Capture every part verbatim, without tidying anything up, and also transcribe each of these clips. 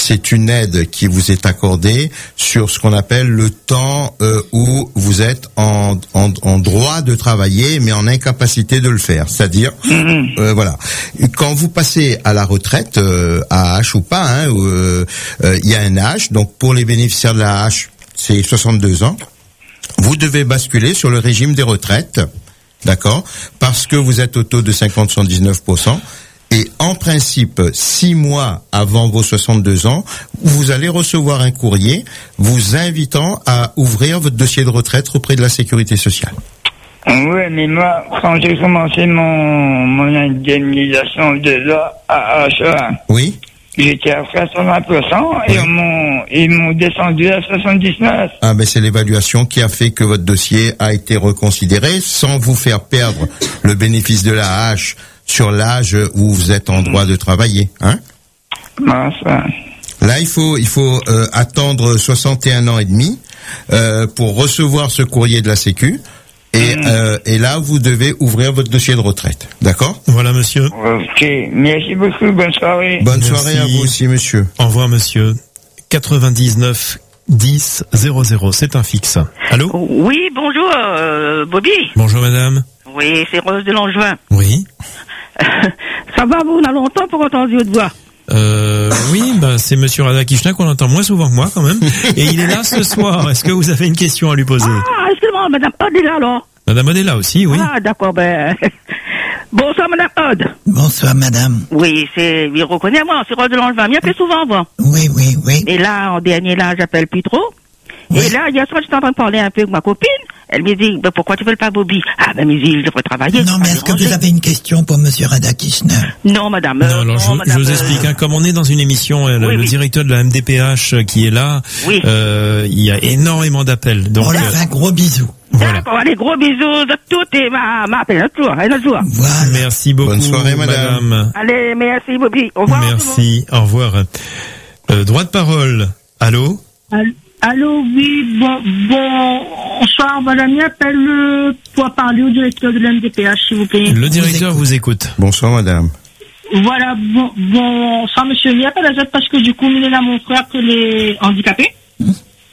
c'est une aide qui vous est accordée sur ce qu'on appelle le temps euh, où vous êtes en, en, en droit de travailler, mais en incapacité de le faire. C'est-à-dire, mmh. euh, voilà, quand vous passez à la retraite, euh, à H ou pas, hein, il euh, euh, y a un âge. Donc pour les bénéficiaires de la H, c'est soixante-deux ans. Vous devez basculer sur le régime des retraites, d'accord, parce que vous êtes au taux de cinquante à soixante-dix-neuf pour cent. Et en principe, six mois avant vos soixante-deux ans, vous allez recevoir un courrier vous invitant à ouvrir votre dossier de retraite auprès de la Sécurité sociale. Oui, mais moi, quand j'ai commencé mon, mon indemnisation de à H un, oui, j'étais à quatre-vingts pour cent et oui. ils m'ont, ils m'ont descendu à soixante-dix-neuf. Ah, ben, c'est l'évaluation qui a fait que votre dossier a été reconsidéré sans vous faire perdre le bénéfice de la hache sur l'âge où vous êtes en droit de travailler, hein? Enfin. Là, il faut, il faut euh, attendre soixante et un ans et demi euh, pour recevoir ce courrier de la Sécu. Et, mmh. euh, et là, vous devez ouvrir votre dossier de retraite. D'accord? Voilà, monsieur. Ok. Merci beaucoup. Bonne soirée. Bonne Merci. soirée à vous aussi, monsieur. Au revoir, monsieur. quatre-vingt-dix-neuf dix zéro zéro. C'est un fixe. Allô? Oui, bonjour, euh, Bobby. Bonjour, madame. Oui, c'est Rose de Langevin. Oui. Ça va, vous, on a longtemps pour entendre votre voix. Euh, oui, bah, c'est monsieur Radakishna qu'on entend moins souvent que moi, quand même. Et il est là ce soir. Est-ce que vous avez une question à lui poser? Ah, excusez-moi, madame Odd est là, alors. Madame Odd est là aussi, oui. Ah, d'accord, ben. Bonsoir, madame Odd. Bonsoir, madame. Oui, c'est, il reconnaît moi, c'est Rose de Langevin. Il appelle souvent, moi. Oui, oui, oui. Et là, en dernier, là, j'appelle plus trop. Oui. Et là, hier soir, j'étais en train de parler un peu avec ma copine. Elle me dit, ben, pourquoi tu veux pas Bobby? Ah, ben, mais il devrait travailler. Non, mais est-ce que vous avez une question pour monsieur Radakishna? Non, madame. Non, alors, je, madame, je vous explique, hein, comme on est dans une émission, le, oui, le oui. directeur de la M D P H qui est là, oui. euh, il y a énormément d'appels. Donc, on lui fait un gros bisou. Voilà. D'accord, allez, gros bisous de tout et ma, ma appel, un jour, un jour. Voilà. Merci beaucoup. Bonne soirée, madame. madame. Allez, merci, Bobby. Au revoir. Merci, au revoir. Euh, droit de parole. Allô? Allô? Allô, oui, bon, bonsoir, madame, appelle euh, pour parler au directeur de l'M D P H, s'il vous plaît. Le directeur vous écoute. Bonsoir, madame. Voilà, bon, bonsoir, monsieur, il n'y a pas d'agent parce que du coup, il est là, mon frère, que les handicapés. Mmh.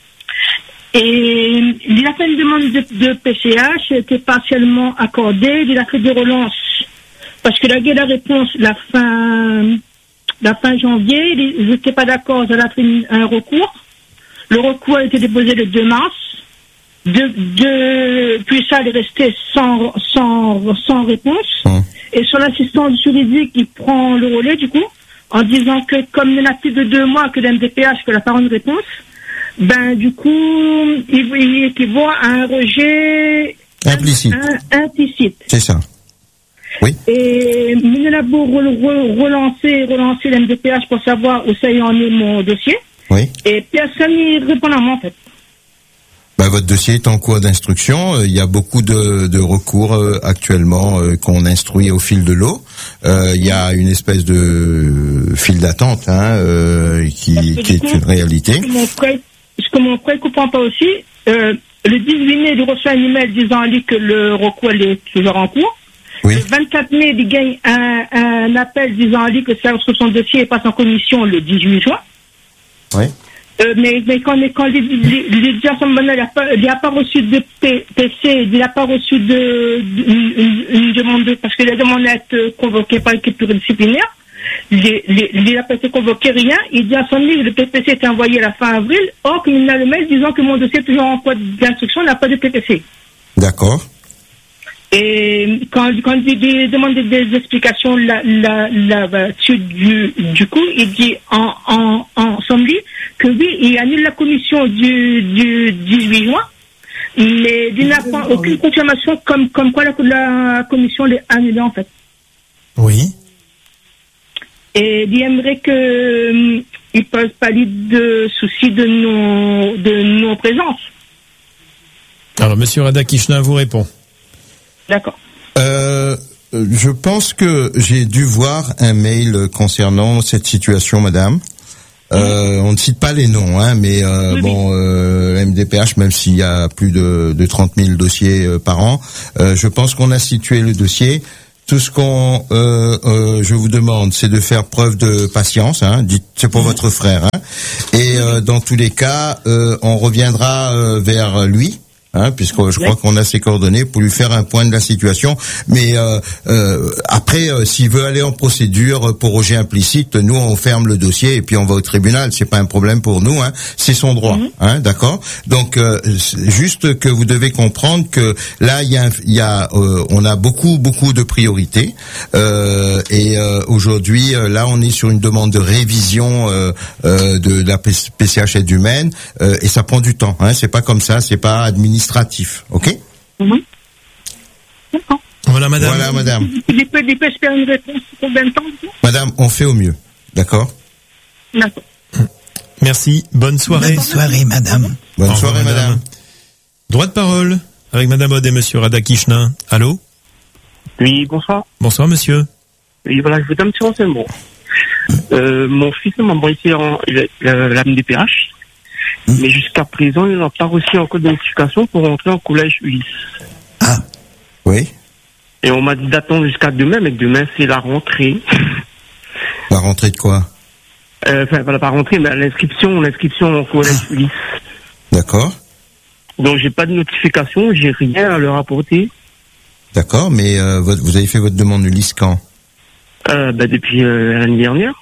Et il a fait une demande de, de P C H, était partiellement accordée, il a fait des relances. Parce que la guerre, la réponse, la fin, la fin janvier, ils n'étaient pas d'accord, ils ont fait un recours. Le recours a été déposé le deux mars. De, de, puis ça, il est resté sans, sans, sans réponse. Mmh. Et sur l'assistance juridique, il prend le relais, du coup, en disant que comme il n'y en a plus de deux mois que l'M D P H, que la parole de réponse, ben, du coup, il, il équivaut à un rejet implicite. Un, un, implicite. C'est ça. Oui. Et il a beau relancer, relancer l'M D P H pour savoir où ça y en est mon dossier. Oui. Et personne n'y répond à moi, en fait. Bah, votre dossier est en cours d'instruction. Il y a beaucoup de, de recours euh, actuellement euh, qu'on instruit au fil de l'eau. Euh, il y a une espèce de file d'attente hein, euh, qui, qui est coup, une réalité. Ce que mon frère ne comprend pas aussi, euh, le dix-huit mai, il reçoit un email disant à lui que le recours est toujours en cours. Oui. Le vingt-quatre mai, il gagne un, un appel disant à lui que ça, son dossier passe en commission le dix-huit juin. Oui. Euh, mais, mais quand, quand il dit à son moment, il n'a pas reçu de P C, il n'a pas reçu de, de une, une demande de, parce que la demande a été convoquée par l'équipe pluridisciplinaire. Il n'a pas été convoqué, rien. Il dit à son livre, le P P C était envoyé à la fin avril. Or, il a le mail disant que mon dossier est toujours en cours d'instruction, n'a pas de P P C. D'accord. Et quand, quand il demande des explications là, là, là, là-dessus du, du coup, il dit en, en, en somme que oui, il annule la commission du, du dix-huit juin, mais il n'a pas aucune confirmation comme, comme quoi la, la commission l'est annulée en fait. Oui. Et il aimerait que, euh, il pose pas de soucis de non, de non-présence. Alors, monsieur Radakishna vous répond. D'accord. Euh, je pense que j'ai dû voir un mail concernant cette situation, madame. Euh, on ne cite pas les noms, hein, mais euh, oui, bon, euh, M D P H, même s'il y a plus de, de trente mille dossiers euh, par an, euh, je pense qu'on a situé le dossier tout ce qu'on, euh, euh, je vous demande, c'est de faire preuve de patience. Hein, dites, c'est pour votre frère. Hein, et euh, dans tous les cas, euh, on reviendra euh, vers lui. Hein, puisque je crois qu'on a ses coordonnées pour lui faire un point de la situation. Mais euh, euh, après, euh, s'il veut aller en procédure pour rejet implicite, nous on ferme le dossier et puis on va au tribunal. C'est pas un problème pour nous. Hein, c'est son droit. Mm-hmm. Hein, d'accord. Donc euh, juste que vous devez comprendre que là il y a, il y a, euh, on a beaucoup beaucoup de priorités euh, et euh, aujourd'hui euh, là on est sur une demande de révision euh, euh, de, de la P C H aide humaine euh, et ça prend du temps. Hein, c'est pas comme ça. C'est pas administratif. Administratif, ok? Oui. D'accord. Voilà, madame. Voilà, madame. Il peut, il peut espérer une réponse pour combien de temps? Madame, on fait au mieux, d'accord? D'accord. Merci, bonne soirée. Bonne soirée, madame. Bonne Au soirée, revoir, madame. Droit de parole avec madame Aude et monsieur Radakishna. Allô? Oui, bonsoir. Bonsoir, monsieur. Oui, voilà, je vous donne un petit renseignement. Euh, mon fils m'a envoyé en la M D P H. Mmh. Mais jusqu'à présent, il n'a pas reçu encore de notification pour rentrer en collège Ulysse. Ah, oui. Et on m'a dit d'attendre jusqu'à demain, mais demain, c'est la rentrée. La rentrée de quoi? euh, Enfin, pas la rentrée, mais l'inscription, l'inscription en collège ah. Ulysse. D'accord. Donc, j'ai pas de notification, j'ai rien à leur apporter. D'accord, mais euh, votre, vous avez fait votre demande Ulysse quand? euh, bah, Depuis euh, l'année dernière.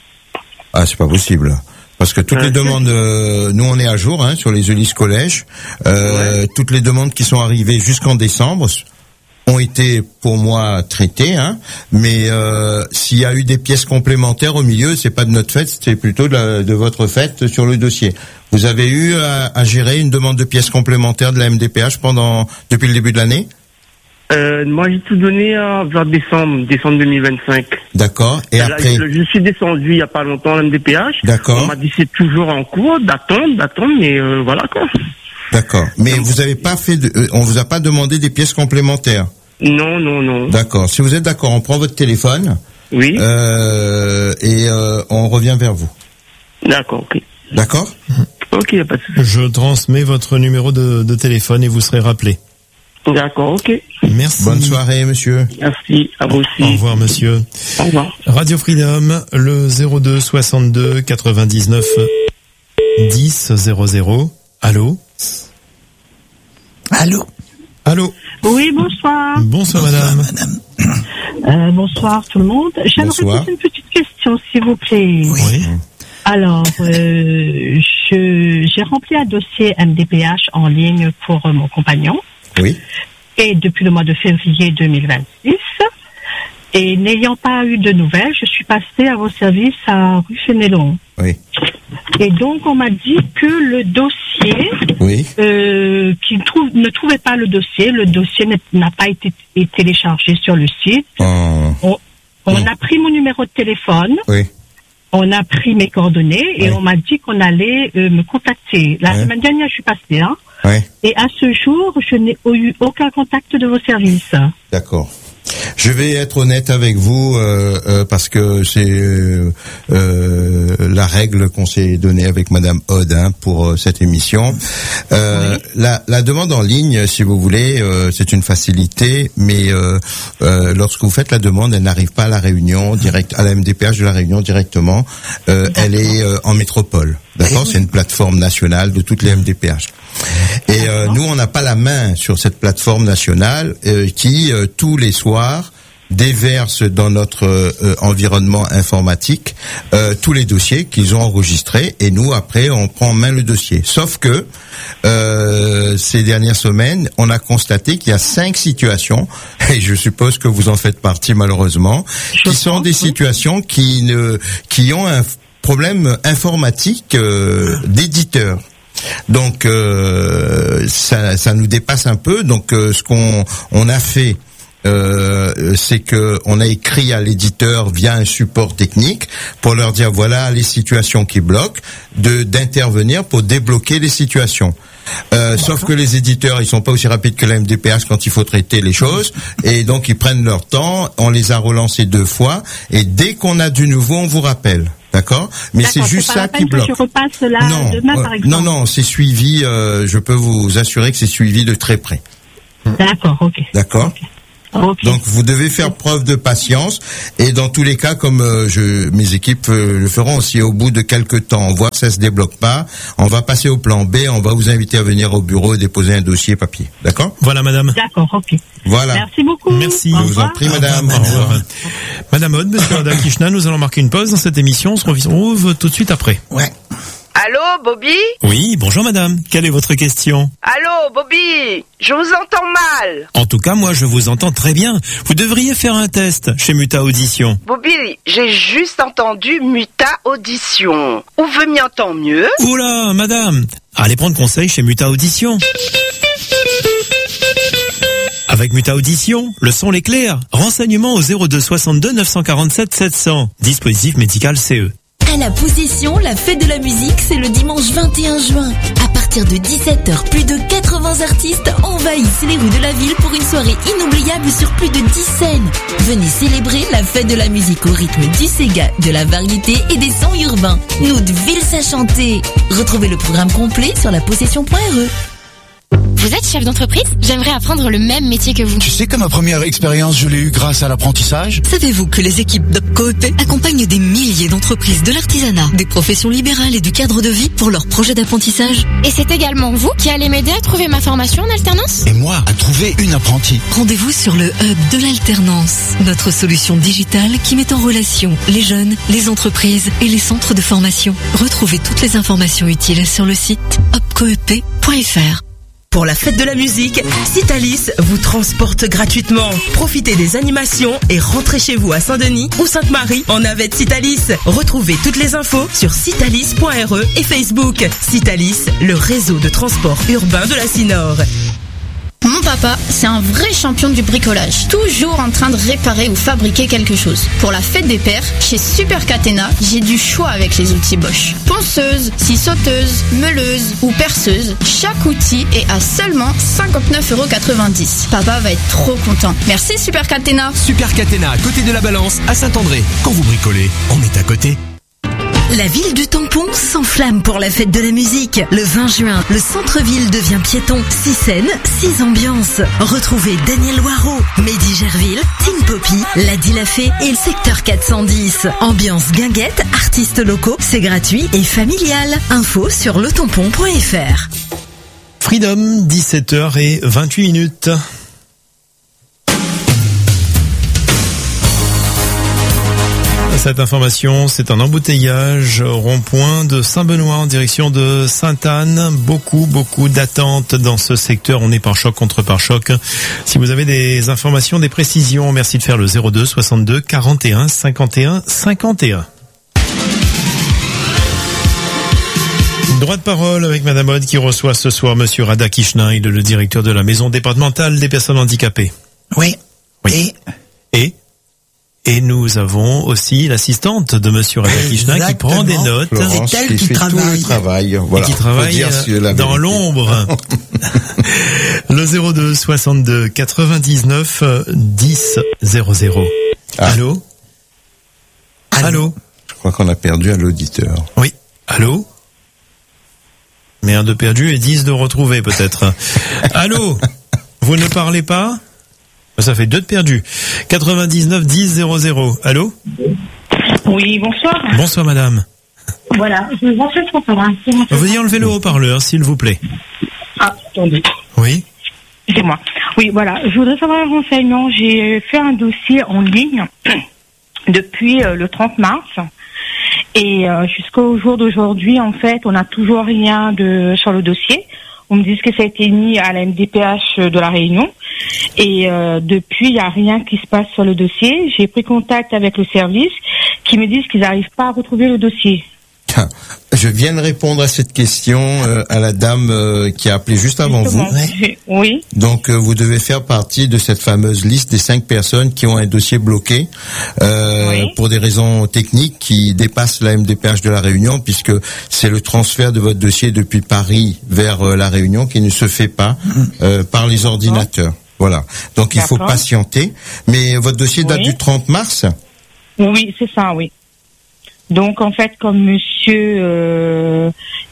Ah, c'est pas possible. Parce que toutes euh, les demandes, euh, nous on est à jour hein, sur les Ulysse collèges. Euh, ouais. Toutes les demandes qui sont arrivées jusqu'en décembre ont été pour moi traitées. Hein, mais euh, s'il y a eu des pièces complémentaires au milieu, c'est pas de notre fait, c'est plutôt de, la, de votre fait sur le dossier. Vous avez eu à, à gérer une demande de pièces complémentaires de la M D P H pendant depuis le début de l'année? Euh, moi, j'ai tout donné à, vers décembre, décembre deux mille vingt-cinq. D'accord. Et là, après? Je, je suis descendu il y a pas longtemps à l'M D P H. D'accord. On m'a dit c'est toujours en cours, d'attendre, d'attendre, mais euh, voilà quoi. D'accord. Mais donc, vous avez pas fait, de, euh, on vous a pas demandé des pièces complémentaires? Non, non, non. D'accord. Si vous êtes d'accord, on prend votre téléphone. Oui. Euh, et euh, on revient vers vous. D'accord, ok. D'accord. Ok, y a pas de souci. Je transmets votre numéro de, de téléphone et vous serez rappelé. D'accord, ok. Merci. Bonne soirée, monsieur. Merci, à vous aussi. Au revoir, monsieur. Au revoir. Radio Freedom, le zéro deux soixante-deux quatre-vingt-dix-neuf dix zéro zéro. Allô? Allô? Allô? Oui, bonsoir. Bonsoir, Bonsoir, madame. madame. Euh, bonsoir tout le monde. J'aimerais Bonsoir. poser une petite question, s'il vous plaît. Oui. Alors, euh, je, j'ai rempli un dossier M D P H en ligne pour euh, mon compagnon. Oui. Et depuis le mois de février deux mille vingt-six, et n'ayant pas eu de nouvelles, je suis passée à vos services à rue Fénélon. Oui. Et donc, on m'a dit que le dossier, Oui. euh, qu'il trouve, ne trouvait pas le dossier, le dossier n'a pas été, été téléchargé sur le site. Oh. On, on Oh. a pris mon numéro de téléphone. Oui. On a pris mes coordonnées et Oui. on m'a dit qu'on allait euh, me contacter. La Oui. semaine dernière, je suis passée, hein. Oui. Et à ce jour, je n'ai eu aucun contact de vos services. D'accord. Je vais être honnête avec vous euh, euh, parce que c'est euh, euh, la règle qu'on s'est donnée avec Madame Aude hein, pour euh, cette émission. Euh, oui. la, la demande en ligne, si vous voulez, euh, c'est une facilité, mais euh, euh, lorsque vous faites la demande, elle n'arrive pas à la Réunion direct, à la M D P H de la Réunion directement. Euh, elle est euh, en métropole. D'accord, c'est une plateforme nationale de toutes les M D P H. Et euh, nous, on n'a pas la main sur cette plateforme nationale euh, qui, euh, tous les soirs, déverse dans notre euh, environnement informatique euh, tous les dossiers qu'ils ont enregistrés. Et nous, après, on prend en main le dossier. Sauf que euh, ces dernières semaines, on a constaté qu'il y a cinq situations, et je suppose que vous en faites partie malheureusement, je qui sont des situations qui ne, qui ont un problème informatique euh, d'éditeur. Donc euh, ça, ça nous dépasse un peu. Donc euh, ce qu'on on a fait, euh, c'est que on a écrit à l'éditeur via un support technique pour leur dire voilà les situations qui bloquent, de d'intervenir pour débloquer les situations. Euh, sauf que les éditeurs, ils sont pas aussi rapides que la M D P H quand il faut traiter les choses, et donc ils prennent leur temps. On les a relancés deux fois, et dès qu'on a du nouveau, on vous rappelle. D'accord, mais c'est juste c'est ça qui bloque. Que je repasse là non, demain, euh, par exemple. non, non, c'est suivi. Euh, je peux vous assurer que c'est suivi de très près. D'accord, ok. D'accord. Okay. Ok. Donc vous devez faire preuve de patience et dans tous les cas, comme euh, je, mes équipes euh, le feront aussi, au bout de quelques temps, on voit que ça se débloque pas, on va passer au plan B, on va vous inviter à venir au bureau et déposer un dossier papier. D'accord ? Voilà, madame. D'accord, ok. Voilà. Merci beaucoup. Merci. Je Au vous en revoir. prie, madame. Au Au revoir, revoir. Madame Aude, monsieur Radakishna, nous allons marquer une pause dans cette émission. On se retrouve tout de suite après. Ouais. Allô, Bobby? Oui, bonjour madame. Quelle est votre question? Allô, Bobby? Je vous entends mal. En tout cas, moi, je vous entends très bien. Vous devriez faire un test chez Muta Audition. Bobby, j'ai juste entendu Muta Audition. Ou veut m'y entendre mieux? Oula, madame. Allez prendre conseil chez Muta Audition. Avec Muta Audition, le son l'éclair. Renseignements au zéro deux soixante-deux neuf cent quarante-sept sept cents. Dispositif médical C E. À la Possession, la fête de la musique, c'est le dimanche vingt et un juin. À partir de dix-sept heures, plus de quatre-vingts artistes envahissent les rues de la ville pour une soirée inoubliable sur plus de dix scènes. Venez célébrer la fête de la musique au rythme du Sega, de la variété et des sons urbains. Nous de Vils à chanter. Retrouvez le programme complet sur la possession point r e. Vous êtes chef d'entreprise? J'aimerais apprendre le même métier que vous. Tu sais que ma première expérience, je l'ai eue grâce à l'apprentissage. Savez-vous que les équipes d'Opcoop accompagnent des milliers d'entreprises de l'artisanat, des professions libérales et du cadre de vie pour leurs projets d'apprentissage? Et c'est également vous qui allez m'aider à trouver ma formation en alternance? Et moi, à trouver une apprentie. Rendez-vous sur le Hub de l'alternance, notre solution digitale qui met en relation les jeunes, les entreprises et les centres de formation. Retrouvez toutes les informations utiles sur le site opcoep point f r. Pour la fête de la musique, Citalis vous transporte gratuitement. Profitez des animations et rentrez chez vous à Saint-Denis ou Sainte-Marie en navette Citalis. Retrouvez toutes les infos sur citalis point r e et Facebook. Citalis, le réseau de transport urbain de la Sinor. Mon papa, c'est un vrai champion du bricolage, toujours en train de réparer ou fabriquer quelque chose. Pour la fête des pères, chez Super Catena, j'ai du choix avec les outils Bosch. Ponceuse, scie sauteuse, meuleuse ou perceuse, chaque outil est à seulement cinquante-neuf euros quatre-vingt-dix. Papa va être trop content. Merci Super Catena. Super Catena, à côté de la Balance, à Saint-André. Quand vous bricolez, on est à côté. La ville du Tampon s'enflamme pour la fête de la musique. Le vingt juin, le centre-ville devient piéton. Six scènes, six ambiances. Retrouvez Daniel Loireau, Mehdi Gerville, Tim Poppy, Ladi Lafay et le secteur quatre cent dix. Ambiance guinguette, artistes locaux, c'est gratuit et familial. Info sur le tampon point f r. Freedom, dix-sept heures vingt-huit minutes. Cette information, c'est un embouteillage rond-point de Saint-Benoît en direction de Sainte-Anne. Beaucoup, beaucoup d'attentes dans ce secteur. On est par choc contre par choc. Si vous avez des informations, des précisions, merci de faire le zéro deux soixante-deux quarante et un cinquante et un cinquante et un. Droit de parole avec Madame Aude qui reçoit ce soir Monsieur Radakishna, il est le directeur de la maison départementale des personnes handicapées. Oui. Oui. Et Et Et nous avons aussi l'assistante de Monsieur Radakishna qui prend des notes. Florence, c'est elle qui, qui fait travaille. tout le travail. Voilà. Et qui travaille dans l'ombre. Le zéro deux soixante-deux quatre-vingt-dix-neuf dix zéro zéro. Ah. Allô? Allô? Allô? Je crois qu'on a perdu à l'auditeur. Oui. Allô? Mais un de perdu et dix de retrouvé peut-être. Allô? Vous ne parlez pas? Ça fait deux de perdus. quatre-vingt-dix-neuf dix zéro zéro. Allô? Oui, bonsoir. Bonsoir madame. Voilà, je me renseigne pour savoir un petit Veuillez enlever le haut-parleur, s'il vous plaît. Ah, attendez. Oui? C'est moi. Oui, voilà, je voudrais savoir un renseignement. J'ai fait un dossier en ligne depuis euh, le trente mars. Et euh, jusqu'au jour d'aujourd'hui, en fait, on n'a toujours rien de sur le dossier. On me dit que ça a été mis à la M D P H de la Réunion. Et euh, depuis, il n'y a rien qui se passe sur le dossier. J'ai pris contact avec le service qui me disent qu'ils n'arrivent pas à retrouver le dossier. Je viens de répondre à cette question euh, à la dame euh, qui a appelé juste avant Justement, vous. j'ai- Oui. Donc euh, vous devez faire partie de cette fameuse liste des cinq personnes qui ont un dossier bloqué euh, Oui. pour des raisons techniques qui dépassent la M D P H de la Réunion, puisque c'est le transfert de votre dossier depuis Paris vers euh, la Réunion qui ne se fait pas euh, par les ordinateurs. Voilà. Donc il faut D'accord. patienter. Mais votre dossier date Oui. du trente mars. Oui, c'est ça, oui. Donc en fait, comme monsieur, euh,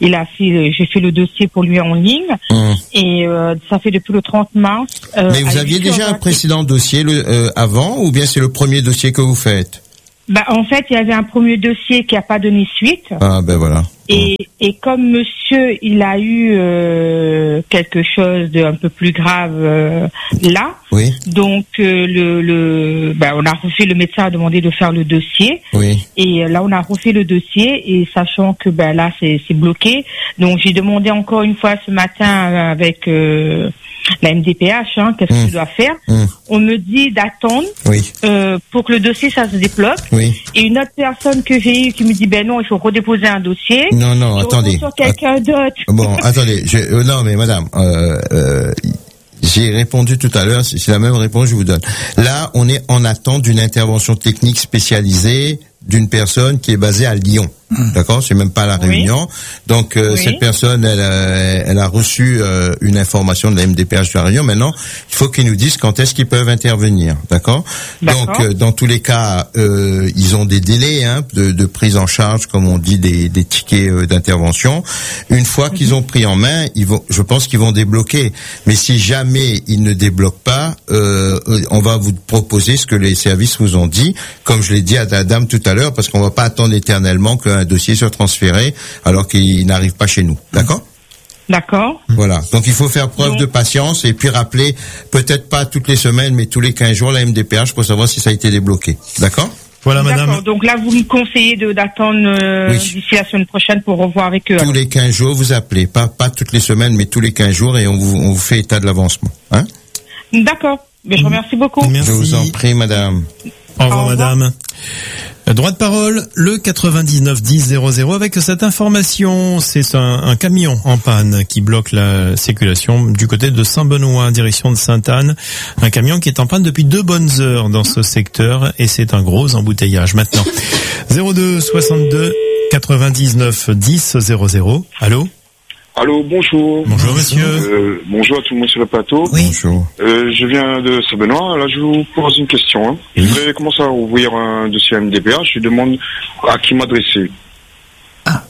il a fait, j'ai fait le dossier pour lui en ligne. Mmh. Et euh, ça fait depuis le trente mars. Euh, Mais vous aviez déjà un précédent dossier le, euh, avant, ou bien c'est le premier dossier que vous faites? Bah, en fait, il y avait un premier dossier qui a pas donné suite. Ah ben voilà. Et, et comme monsieur, il a eu euh, quelque chose de un peu plus grave euh, là. Oui. Donc euh, le, le bah, on a refait, le médecin a demandé de faire le dossier. Oui. Et là, on a refait le dossier et sachant que ben là, c'est, c'est bloqué. Donc j'ai demandé encore une fois ce matin avec euh, la M D P H, hein, qu'est-ce mmh. que je dois faire. Mmh. On me dit d'attendre oui. euh, pour que le dossier ça se débloque. Oui. Et une autre personne que j'ai eue qui me dit ben non, il faut redéposer un dossier. Non, non, je attendez. Sur quelqu'un d'autre. Bon, attendez. Je, euh, non, mais madame, euh, euh, j'ai répondu tout à l'heure. C'est la même réponse que je vous donne. Là, on est en attente d'une intervention technique spécialisée d'une personne qui est basée à Lyon. Mmh. D'accord, c'est même pas à la Réunion. Oui. Donc euh, oui. cette personne, elle a, elle a reçu euh, une information de la M D P H de la Réunion. Maintenant, il faut qu'ils nous disent quand est-ce qu'ils peuvent intervenir. D'accord. D'accord. Donc euh, dans tous les cas, euh, ils ont des délais hein, de, de prise en charge, comme on dit, des, des tickets euh, d'intervention. Une fois mmh. qu'ils ont pris en main, ils vont, je pense qu'ils vont débloquer. Mais si jamais ils ne débloquent pas, euh, on va vous proposer ce que les services vous ont dit, comme je l'ai dit à la dame tout à l'heure, parce qu'on va pas attendre éternellement qu'un dossier soit transféré alors qu'il n'arrive pas chez nous. D'accord ? D'accord. Voilà. Donc il faut faire preuve Donc, de patience et puis rappeler, peut-être pas toutes les semaines, mais tous les quinze jours, la M D P H pour savoir si ça a été débloqué. D'accord ? Voilà, madame. D'accord. Donc là, vous me conseillez de, d'attendre euh, oui. d'ici la semaine prochaine pour revoir avec eux. Tous les quinze jours, vous appelez. Pas, pas toutes les semaines, mais tous les quinze jours et on vous, on vous fait état de l'avancement. Hein ? D'accord. Mais je vous remercie beaucoup. Merci. Je vous en prie, madame. Au revoir, Au revoir. madame. Droit de parole, le quatre-vingt-dix-neuf dix zéro zéro avec cette information. C'est un, un camion en panne qui bloque la circulation du côté de Saint-Benoît, direction de Sainte-Anne. Un camion qui est en panne depuis deux bonnes heures dans ce secteur et c'est un gros embouteillage. Maintenant, zéro deux soixante-deux quatre-vingt-dix-neuf dix zéro zéro. Allô ? Allô, bonjour. Bonjour, monsieur. Euh, bonjour à tout le monde sur le plateau. Oui. Bonjour. Euh, je viens de Saint-Benoît. Là, je vous pose une question. Hein. Oui. Je voudrais commencer à ouvrir un dossier M D P H. Je demande à qui m'adresser. Ah.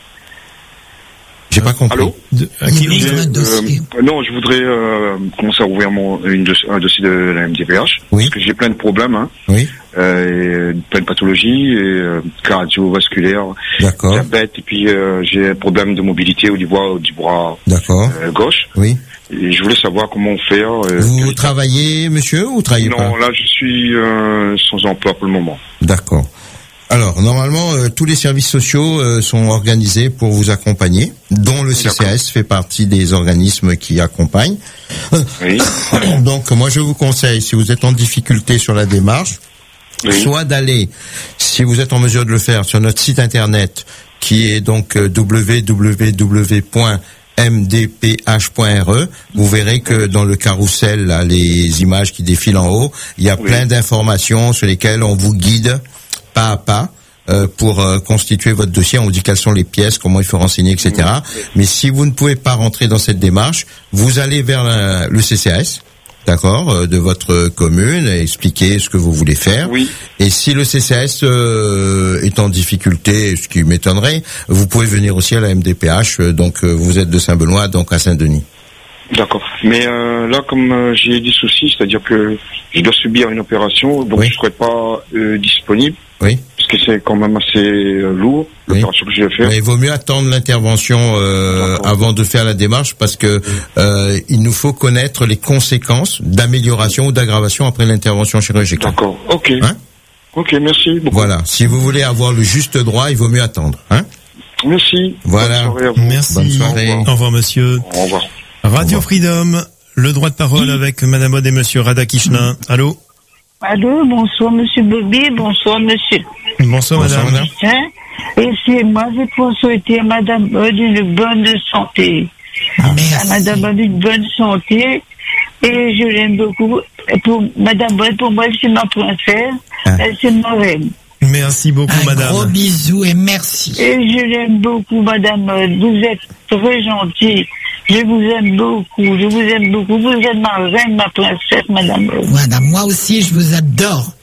J'ai pas compris. Allô de, à qui je, euh, Non, je voudrais euh, commencer à ouvrir mon, une, un dossier de la M D P H. Oui. Parce que j'ai plein de problèmes. Hein. Oui. Euh, et plein de pathologies, et, euh, cardiovasculaires, D'accord. diabète, et puis euh, j'ai un problème de mobilité au niveau du bras D'accord. Euh, gauche. Oui. Et je voulais savoir comment faire. Euh, vous travaillez, monsieur, ou vous travaillez non, pas ? Non, là je suis euh, sans emploi pour le moment. D'accord. Alors, normalement, euh, tous les services sociaux euh, sont organisés pour vous accompagner, dont le C C A S fait partie des organismes qui accompagnent. Oui. Donc, moi, je vous conseille, si vous êtes en difficulté sur la démarche, oui. soit d'aller, si vous êtes en mesure de le faire, sur notre site internet, qui est donc euh, w w w point m d p h point r e. Vous verrez que dans le carrousel, là, les images qui défilent en haut, il y a oui. plein d'informations sur lesquelles on vous guide pas à pas euh, pour euh, constituer votre dossier. On vous dit quelles sont les pièces, comment il faut renseigner, et cetera. Oui. Mais si vous ne pouvez pas rentrer dans cette démarche, vous allez vers la, le C C A S, d'accord, euh, de votre commune, et expliquer ce que vous voulez faire. Oui. Et si le C C A S euh, est en difficulté, ce qui m'étonnerait, vous pouvez venir aussi à la M D P H. Euh, donc euh, vous êtes de Saint-Benoît, donc à Saint-Denis. D'accord. Mais euh, là, comme euh, j'ai des soucis, c'est-à-dire que je dois subir une opération, donc oui. je ne serai pas euh, disponible. Oui. Parce que c'est quand même assez euh, lourd, l'opération oui. que je vais faire. Mais il vaut mieux attendre l'intervention euh, avant de faire la démarche, parce que euh, il nous faut connaître les conséquences d'amélioration ou d'aggravation après l'intervention chirurgicale. D'accord. Ok. Hein? Ok, merci beaucoup. Voilà. Si vous voulez avoir le juste droit, il vaut mieux attendre. Hein? Merci. Voilà. Bonne soirée à vous. Merci. Bonne soirée. Au revoir, Au revoir monsieur. Au revoir. Radio Au revoir. Freedom, le droit de parole oui. avec Madame Aude et Monsieur Radakishna. Allô? Allô, bonsoir Monsieur Bobby, bonsoir Monsieur. Bonsoir, bonsoir Madame. Hein? Et c'est moi, je pour souhaiter à Madame Aude une bonne santé. Merci. À Madame Aude une bonne santé. Et je l'aime beaucoup. Et pour Madame Aude, pour moi, c'est ma princesse. Ah. Elle, c'est ma reine. Merci beaucoup, un Madame. Gros bisous et merci. Et je l'aime beaucoup, Madame Aude. Vous êtes très gentille. Je vous aime beaucoup, je vous aime beaucoup. Vous êtes ma reine, ma princesse, Madame Aude. Madame, moi aussi, je vous adore.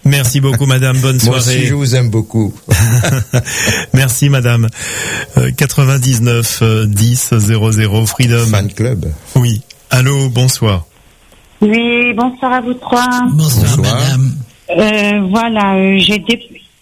Merci beaucoup, madame. Bonne soirée. Moi aussi, je vous aime beaucoup. Merci, madame. Euh, quatre-vingt-dix-neuf dix zéro zéro Freedom. Fan club. Oui. Allô, bonsoir. Oui, bonsoir à vous trois. Bonsoir, bonsoir. madame. Euh, voilà, euh, j'ai des...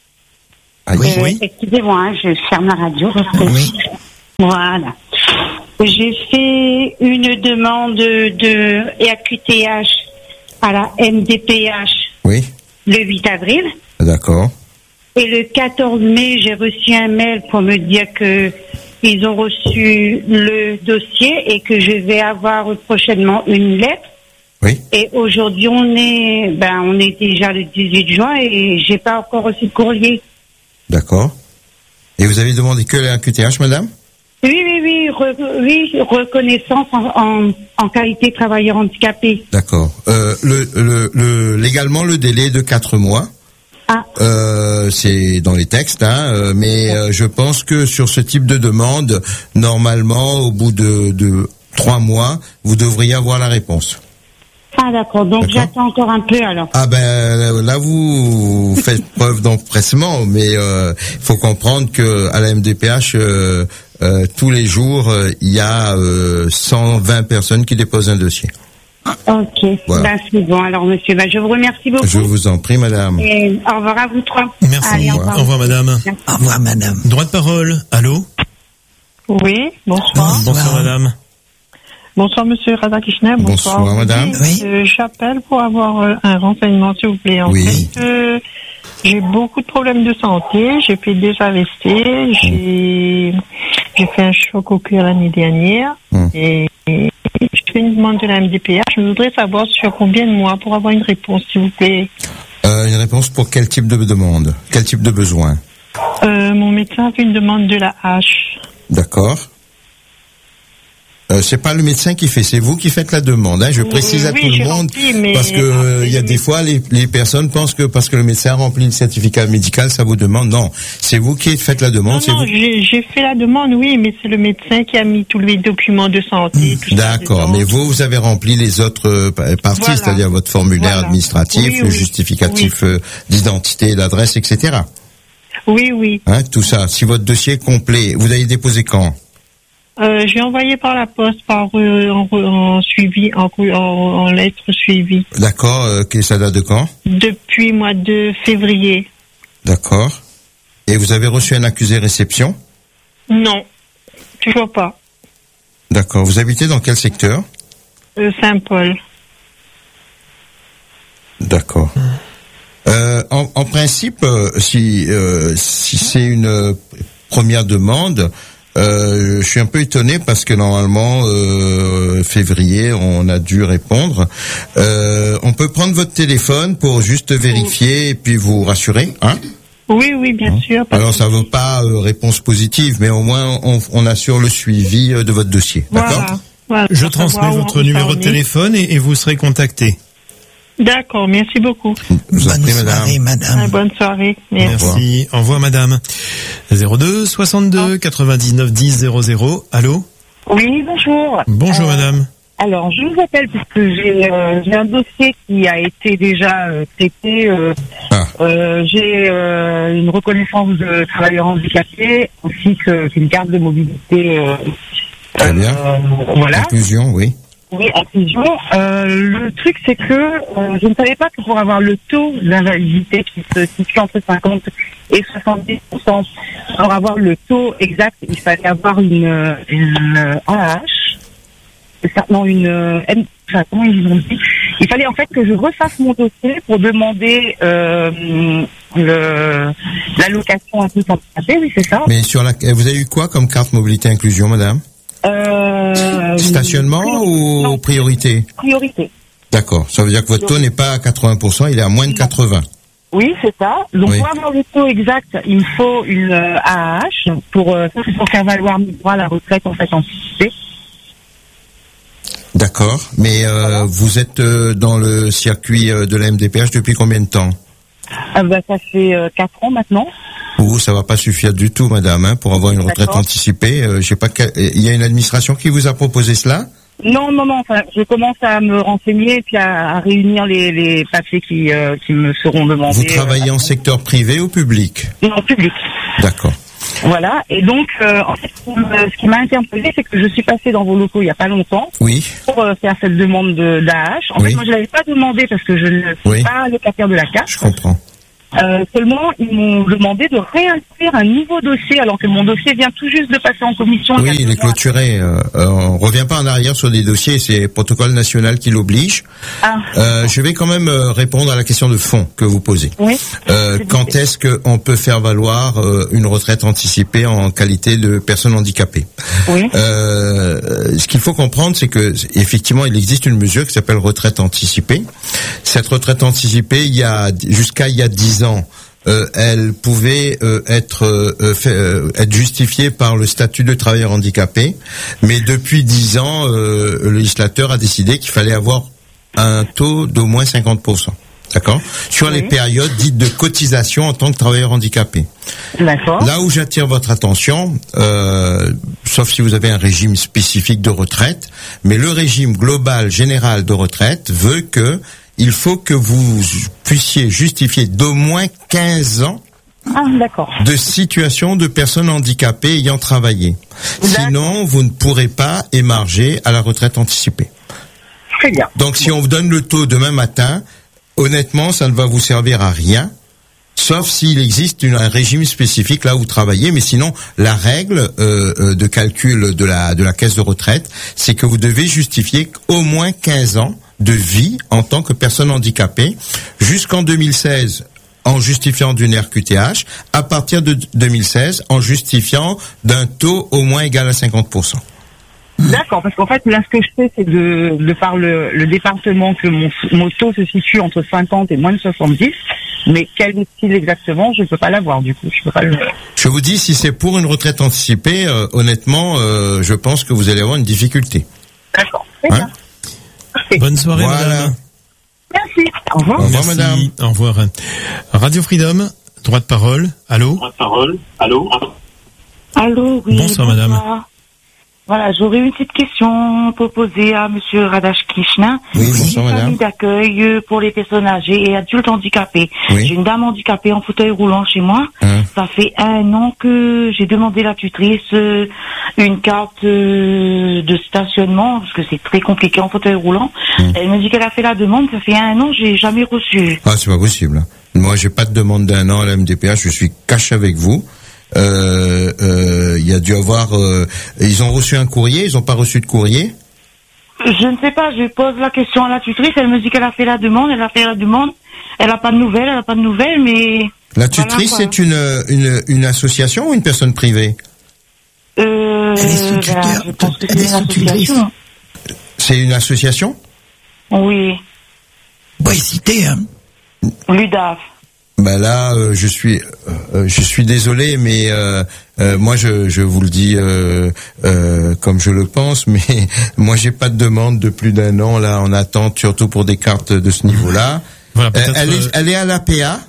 Ah, oui, euh, oui. Excusez-moi, hein, je ferme la radio. Oui. Voilà. J'ai fait une demande de A Q T H à la M D P H oui. le huit avril. D'accord. Et le quatorze mai, j'ai reçu un mail pour me dire que ils ont reçu le dossier et que je vais avoir prochainement une lettre. Oui. Et aujourd'hui, on est, ben, on est déjà le dix-huit juin et j'ai pas encore reçu de courrier. D'accord. Et vous avez demandé que la Q T H, madame? Oui, oui, oui, re, oui, reconnaissance en, en, en qualité de travailleur handicapé. D'accord. Euh, le, le, le, légalement, le délai est de quatre mois. Ah. Euh, c'est dans les textes, hein, euh, mais euh, je pense que sur ce type de demande, normalement, au bout de, de trois mois, vous devriez avoir la réponse. Ah d'accord, donc D'accord. j'attends encore un peu alors. Ah ben là vous faites preuve d'empressement, mais il euh, faut comprendre que à la M D P H euh, euh, tous les jours euh, il y a euh, cent vingt personnes qui déposent un dossier. Ok, Voilà. ben c'est bon alors monsieur, ben je vous remercie beaucoup. Je vous en prie madame. Et au revoir à vous trois. Merci. Allez, au, revoir. au revoir madame. Au revoir madame. Droit de parole. Allô. Oui, bonsoir. Bonsoir madame. Bonsoir Monsieur Radhakrishnan. Bonsoir, Bonsoir madame. Oui. Euh, J'appelle pour avoir euh, un renseignement s'il vous plaît. En oui. fait, euh, j'ai beaucoup de problèmes de santé. J'ai fait des A V C. J'ai mmh. j'ai fait un choc au cœur l'année dernière. Mmh. Et, et je fais une demande de la M D P H. Je voudrais savoir sur combien de mois pour avoir une réponse s'il vous plaît. Euh, une réponse pour quel type de demande? Quel type de besoin? euh, Mon médecin a fait une demande de la H. D'accord. Euh, c'est pas le médecin qui fait, c'est vous qui faites la demande. Hein. Je précise oui, à oui, tout le monde rempli, parce que il euh, y a des fois les, les personnes pensent que parce que le médecin a rempli le certificat médical, ça vous demande. Non, c'est vous qui faites la demande. Non, non, vous... j'ai fait la demande, oui, mais c'est le médecin qui a mis tous les documents de santé. Mmh. D'accord, mais vous, vous avez rempli les autres euh, parties, voilà. C'est-à-dire votre formulaire voilà. administratif, oui, le oui. justificatif oui. euh, d'identité, d'adresse, et cetera. Oui, oui. Hein, tout ça. Si votre dossier est complet, vous avez déposé quand? Euh, j'ai envoyé par la poste, par euh, en, en suivi, en, en, en lettre suivie. D'accord. Euh, que ça date de quand? Depuis mois de février. D'accord. Et vous avez reçu un accusé réception? Non, toujours pas. D'accord. Vous habitez dans quel secteur? euh, Saint-Paul. D'accord. Euh, en, en principe, euh, si euh, si c'est une euh, première demande. Euh, je suis un peu étonné parce que normalement euh, février on a dû répondre. Euh, on peut prendre votre téléphone pour juste vérifier et puis vous rassurer, hein? Oui, oui, bien hein? sûr. Alors ça ne veut pas euh, réponse positive, mais au moins on, on assure le suivi euh, de votre dossier. Voilà. D'accord? Voilà. Je transmets votre numéro de téléphone et, et vous serez contacté. D'accord, merci beaucoup. Vous bonne prie, soirée, madame. Ah, bonne soirée. Merci. Merci. Au revoir, madame. zéro deux soixante-deux quatre-vingt-dix-neuf dix zéro zéro. Allô? Oui, bonjour. Bonjour, euh, madame. Alors, je vous appelle parce que j'ai euh, j'ai un dossier qui a été déjà euh, traité. Euh, ah. euh, j'ai euh, une reconnaissance de travailleur handicapé ainsi que, qu'une carte de mobilité. Euh, Très bien. Euh, voilà. Inclusion, oui. Oui, inclusion. Euh, le truc, c'est que euh, je ne savais pas que pour avoir le taux d'invalidité qui se situe entre cinquante et soixante-dix pour cent, pour avoir le taux exact, il fallait avoir une, une A H, non, une M, enfin, comment ils ont dit, il fallait en fait que je refasse mon dossier pour demander euh, le l'allocation un peu handicapée, oui, c'est ça. Mais sur la, vous avez eu quoi comme carte mobilité inclusion, madame? Euh, Stationnement ou non, priorité? Priorité. D'accord. Ça veut dire que votre taux n'est pas à quatre-vingts pour cent, il est à moins de quatre-vingts. Oui, c'est ça. Donc, oui. Pour avoir le taux exact, il me faut une euh, A H pour, euh, pour faire valoir mes droits à la retraite en fait anticipée. D'accord. Mais euh, voilà. Vous êtes euh, dans le circuit euh, de la M D P H depuis combien de temps? Ah bah, ça fait euh, quatre ans maintenant. Ouh, ça va pas suffire du tout, madame, hein, pour avoir une retraite anticipée. Euh, je sais pas, quel... il y a une administration qui vous a proposé cela? Non, non, non. Enfin, je commence à me renseigner et puis à, à réunir les, les papiers qui, euh, qui me seront demandés. Vous travaillez euh, en secteur privé ou public? Non, public. D'accord. Voilà. Et donc, euh, en fait, ce qui m'a interpellé, c'est que je suis passée dans vos locaux il y a pas longtemps. Oui. Pour euh, faire cette demande de d'A H. En oui. fait, moi, je l'avais pas demandé parce que je ne suis oui. pas locataire de la carte. Je comprends. Euh, seulement, ils m'ont demandé de réinscrire un nouveau dossier alors que mon dossier vient tout juste de passer en commission. Oui, il est clôturé. Euh, euh, on revient pas en arrière sur des dossiers, c'est le protocole national qui l'oblige. Ah. Euh, je vais quand même euh, répondre à la question de fond que vous posez. Oui. Euh, quand est-ce qu'on peut faire valoir euh, une retraite anticipée en qualité de personne handicapée? Oui. Euh, ce qu'il faut comprendre, c'est que effectivement, il existe une mesure qui s'appelle retraite anticipée. Cette retraite anticipée, il y a jusqu'à il y a dix ans. Euh, elle pouvait euh, être euh, fait, euh, être justifiée par le statut de travailleur handicapé, mais depuis dix ans, euh, le législateur a décidé qu'il fallait avoir un taux d'au moins cinquante pour cent. D'accord ? Sur oui. les périodes dites de cotisation en tant que travailleur handicapé. D'accord. Là où j'attire votre attention, euh, sauf si vous avez un régime spécifique de retraite, mais le régime global général de retraite veut que il faut que vous puissiez justifier d'au moins quinze ans ah, d'accord. de situation de personnes handicapées ayant travaillé. Sinon, vous ne pourrez pas émarger à la retraite anticipée. Très bien. Donc, si on vous donne le taux demain matin, honnêtement, ça ne va vous servir à rien, sauf s'il existe une, un régime spécifique là où vous travaillez. Mais sinon, la règle euh, de calcul de la de la caisse de retraite, c'est que vous devez justifier au moins quinze ans de vie en tant que personne handicapée jusqu'en deux mille seize en justifiant d'une R Q T H, à partir de deux mille seize en justifiant d'un taux au moins égal à cinquante pour cent. D'accord, parce qu'en fait, là, ce que je sais, c'est de, de par le, le département que mon, mon taux se situe entre cinquante et moins de soixante-dix, mais quel est-il exactement? Je ne peux pas l'avoir, du coup. Je peux pas le... Je vous dis, si c'est pour une retraite anticipée, euh, honnêtement, euh, je pense que vous allez avoir une difficulté. D'accord, c'est hein? bien. Bonne soirée, voilà. madame. Merci. Au revoir. Au revoir, Merci. madame. Au revoir. Radio Freedom, droit de parole. Allô? Droit de parole. Allô? Allô, oui. Bonsoir, madame. Bonsoir. Voilà, j'aurais une petite question pour poser à Monsieur Radash Krishna. Oui, bonsoir, madame. Famille d'accueil pour les personnes âgées et adultes handicapés. Oui. J'ai une dame handicapée en fauteuil roulant chez moi. Hein? Ça fait un an que j'ai demandé à la tutrice euh, une carte euh, de stationnement parce que c'est très compliqué en fauteuil roulant. Hum. Elle me dit qu'elle a fait la demande. Ça fait un an, j'ai jamais reçu. Ah, c'est pas possible. Moi, j'ai pas de demande d'un an à la M D P H. Je suis cash avec vous. Euh, euh, il y a dû avoir. Euh, ils ont reçu un courrier. Ils ont pas reçu de courrier. Je ne sais pas. Je pose la question à la tutrice. Elle me dit qu'elle a fait la demande. Elle a fait la demande. Elle a pas de nouvelles. Elle a pas de nouvelles. Mais la tutrice, voilà, c'est une, une une association ou une personne privée? Euh, Elle est sous tuteur. ben, je pense que Elle c'est est une sous tutrice. association. C'est une association? Oui. Pas hésiter, hein. L'U D A F. Ben là, euh, je suis, euh, je suis désolé, mais euh, euh, moi, je, je vous le dis euh, euh, comme je le pense, mais moi, j'ai pas de demande de plus d'un an là en attente, surtout pour des cartes de ce niveau-là. Voilà, euh, elle est, elle est à l'A P A.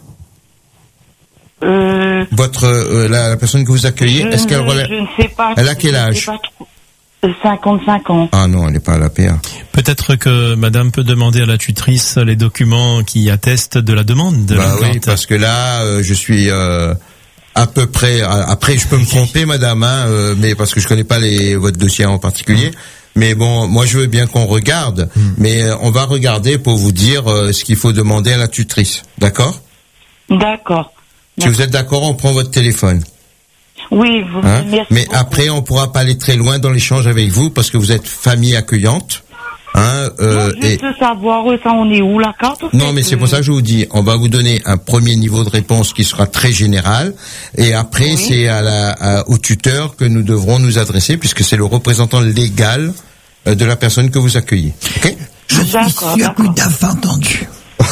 Euh, Votre euh, la, la personne que vous accueillez, je, est-ce qu'elle relève? Je ne sais pas. Elle a quel âge? cinquante-cinq ans. Ah non, elle n'est pas à l'A P A. Peut-être que madame peut demander à la tutrice les documents qui attestent de la demande de bah la oui, carte. parce que là, euh, je suis euh, à peu près. Après, je peux me tromper, madame, hein, euh, mais parce que je connais pas les votre dossier en particulier. Mais bon, moi, je veux bien qu'on regarde, hmm. mais euh, on va regarder pour vous dire euh, ce qu'il faut demander à la tutrice. D'accord? D'accord. Si vous êtes d'accord, on prend votre téléphone. Oui, vous hein? merci Mais beaucoup. après, on pourra pas aller très loin dans l'échange avec vous parce que vous êtes famille accueillante. Hein, euh, non, juste et... savoir ça, on est où la carte? Non, mais c'est pour ça que je vous dis, on va vous donner un premier niveau de réponse qui sera très général, et après oui. c'est à la à, au tuteur que nous devrons nous adresser puisque c'est le représentant légal euh, de la personne que vous accueillez. Ok? Je suis sûr que tu as entendu.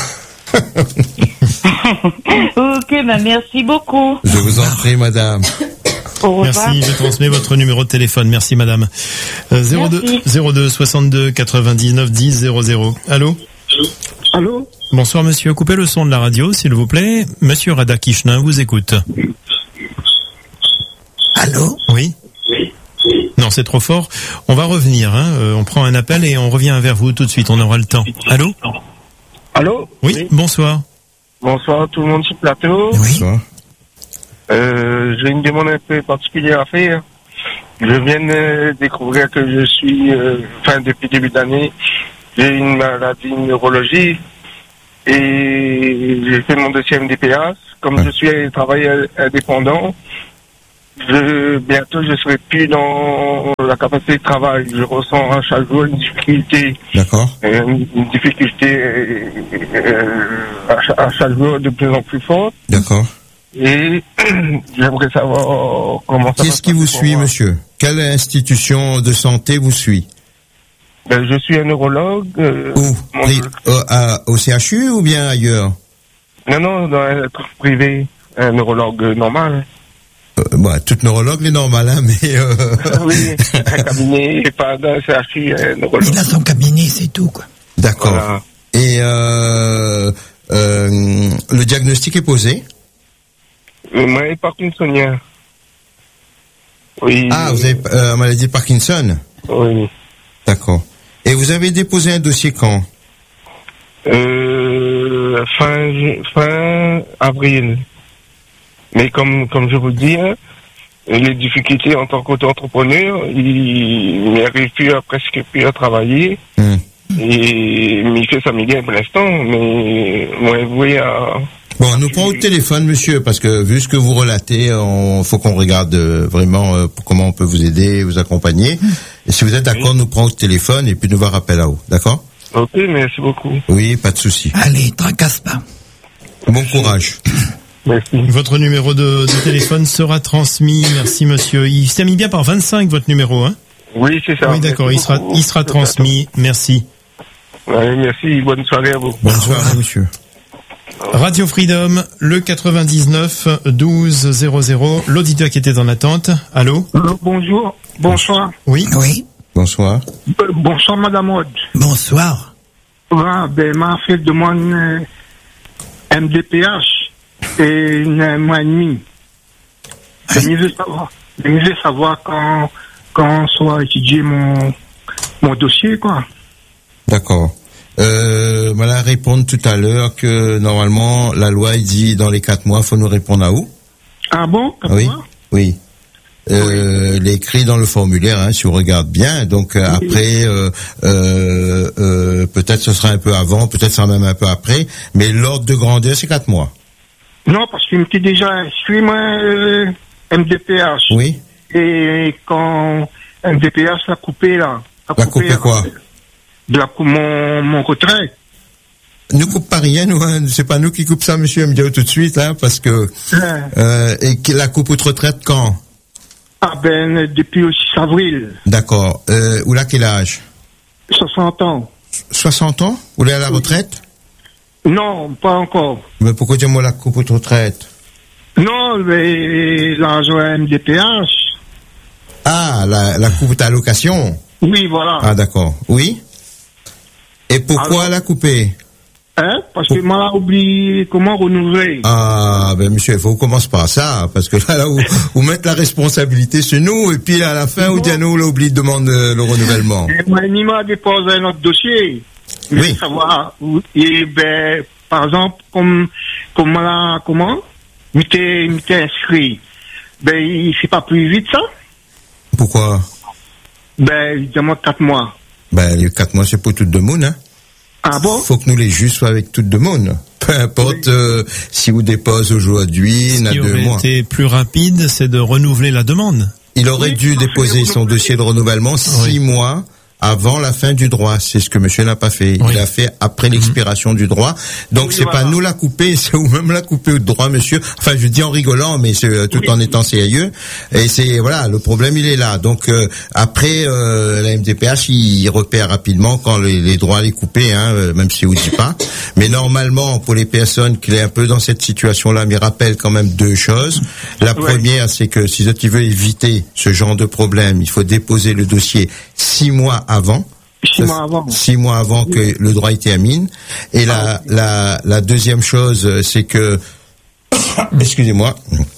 Ok, ben merci beaucoup. Je vous en prie, madame. Merci, je transmets votre numéro de téléphone. Merci, madame. Euh, zéro deux, zéro deux soixante-deux quatre-vingt-dix-neuf dix zéro zéro. Allô? Allô? Bonsoir, monsieur. Coupez le son de la radio, s'il vous plaît. Monsieur Radakishna vous écoute. Allô? Oui? Oui. Non, Non, c'est trop fort. On va revenir. Hein. Euh, on prend un appel et on revient vers vous tout de suite. On aura le temps. Allô ? Allô ? Oui, oui. Bonsoir. Bonsoir tout le monde sur le plateau. Bonsoir. Euh, j'ai une demande un peu particulière à faire. Je viens de découvrir que je suis, euh, enfin depuis début d'année, j'ai une maladie neurologique et j'ai fait mon dossier M D P H. Comme ouais. je suis travailleur indépendant, je, bientôt je serai plus dans la capacité de travail. Je ressens à chaque jour une difficulté. D'accord. Une, une difficulté euh, à, à chaque jour de plus en plus forte. D'accord. Et j'aimerais savoir comment ça. Qu'est-ce qui vous suit, monsieur ? Quelle institution de santé vous suit ? Ben, je suis un neurologue. Euh, Où ? Pri- euh, à, au C H U ou bien ailleurs ? Non, non, dans un truc privé, un neurologue normal. Euh, bah, tout neurologue est normal, hein, mais... Euh... oui, un cabinet, pas d'un C H U, un neurologue. Il a son cabinet, c'est tout, quoi. D'accord. Voilà. Et euh, euh, le diagnostic est posé ? Euh, moi, parkinsonien. Oui. Ah, vous avez euh, maladie de Parkinson ? Oui. D'accord. Et vous avez déposé un dossier quand ? Euh, fin, fin avril. Mais comme, comme je vous dis, hein, les difficultés en tant qu'auto-entrepreneur, il n'arrive plus à, presque plus à travailler. Mmh. Et il fait sa millième pour l'instant, mais moi, vous voyez, à... Bon, on nous prend au téléphone, monsieur, parce que vu ce que vous relatez, on faut qu'on regarde euh, vraiment euh, comment on peut vous aider, vous accompagner. Et si vous êtes d'accord, oui. nous prend au téléphone et puis nous va rappeler là-haut, d'accord ? Ok, merci beaucoup. Oui, pas de souci. Allez, tracasse pas. Bon courage. Merci. Votre numéro de, de téléphone sera transmis. Merci, monsieur. Il s'est mis bien par vingt-cinq, votre numéro, hein ? Oui, c'est ça. Oui, d'accord. Il sera, il sera transmis. Merci. Ouais, merci. Bonne soirée à vous. Bonne soirée, monsieur. Radio Freedom, le quatre-vingt-dix-neuf douze zéro zéro. L'auditeur qui était en attente. Allô ? Allô, bonjour. Bonsoir. Oui. Oui. Bonsoir. Euh, bonsoir, madame Aude. Bonsoir. Ouais, ben, m'a fait demande euh, M D P H et un mois et demi. Je veux savoir, je veux savoir quand, quand soit étudié mon, mon dossier, quoi. D'accord. Euh, voilà, répondre tout à l'heure que normalement la loi il dit dans les quatre mois, faut nous répondre à où ? Ah bon ? Oui, oui. Euh, oui. L'écrit dans le formulaire, hein, si on regarde bien. Donc euh, oui. après, euh, euh, euh, peut-être ce sera un peu avant, peut-être ce sera même un peu après, mais l'ordre de grandeur c'est quatre mois. Non, parce qu'il m'était déjà inscrit moi euh, M D P H. Oui. Et quand M D P H l'a coupé là. A coupé, coupé quoi ? De la, mon, mon retrait. Ne coupe pas rien, nous, hein. C'est pas nous qui coupe ça, monsieur M D O tout de suite, hein, parce que, ouais. euh, et la coupe de retraite quand? Ah ben, depuis le six avril. D'accord. Euh, ou là, quel âge? soixante ans. soixante ans? Vous voulez à la retraite? Non, pas encore. Mais pourquoi dis-moi la coupe de retraite? Non, mais l'argent M D P H. Ah, la, la coupe d'allocation? Oui, voilà. Ah, d'accord. Oui? Et pourquoi Alors, la couper? Hein? Parce que moi, j'ai oublié comment renouveler. Ah, ben, monsieur, il faut qu'on commence par ça, parce que là, là, vous, vous mettez la responsabilité sur nous, et puis à la fin, vous dites, nous, on oublie de demander le renouvellement. Et moi, il m'a déposé un autre dossier. Je oui. Savoir, et ben, par exemple, comme, comme là, comment? M'était, m'était inscrit. Ben, il fait pas plus vite, ça? Pourquoi? Ben, il demande quatre mois. Ben, les quatre mois, c'est pour tout le monde, hein. Ah bon? Faut que nous les juges soient avec tout le monde. Peu importe, oui. euh, si vous déposez aujourd'hui, il y a deux mois. Ce qui aurait été plus rapide, c'est de renouveler la demande. Il aurait oui, dû déposer son dossier de renouvellement six oui. mois avant la fin du droit. C'est ce que monsieur n'a pas fait. Oui. Il a fait après l'expiration mmh. du droit. Donc oui, c'est voilà. pas nous la couper, c'est vous-même la couper au droit, monsieur. Enfin, je dis en rigolant, mais c'est tout oui. en étant sérieux. Et c'est, voilà, le problème, il est là. Donc, euh, après, euh, la M D P H, il, il repère rapidement quand les, les droits les couper, hein, même si vous dit pas. Mais normalement, pour les personnes qui sont un peu dans cette situation-là, mais rappelle quand même deux choses. La oui. première, c'est que si tu veux éviter ce genre de problème, il faut déposer le dossier six mois avant. Six mois avant. Six mois avant que le droit ait été amine. Et la, la, la deuxième chose, c'est que, excusez-moi,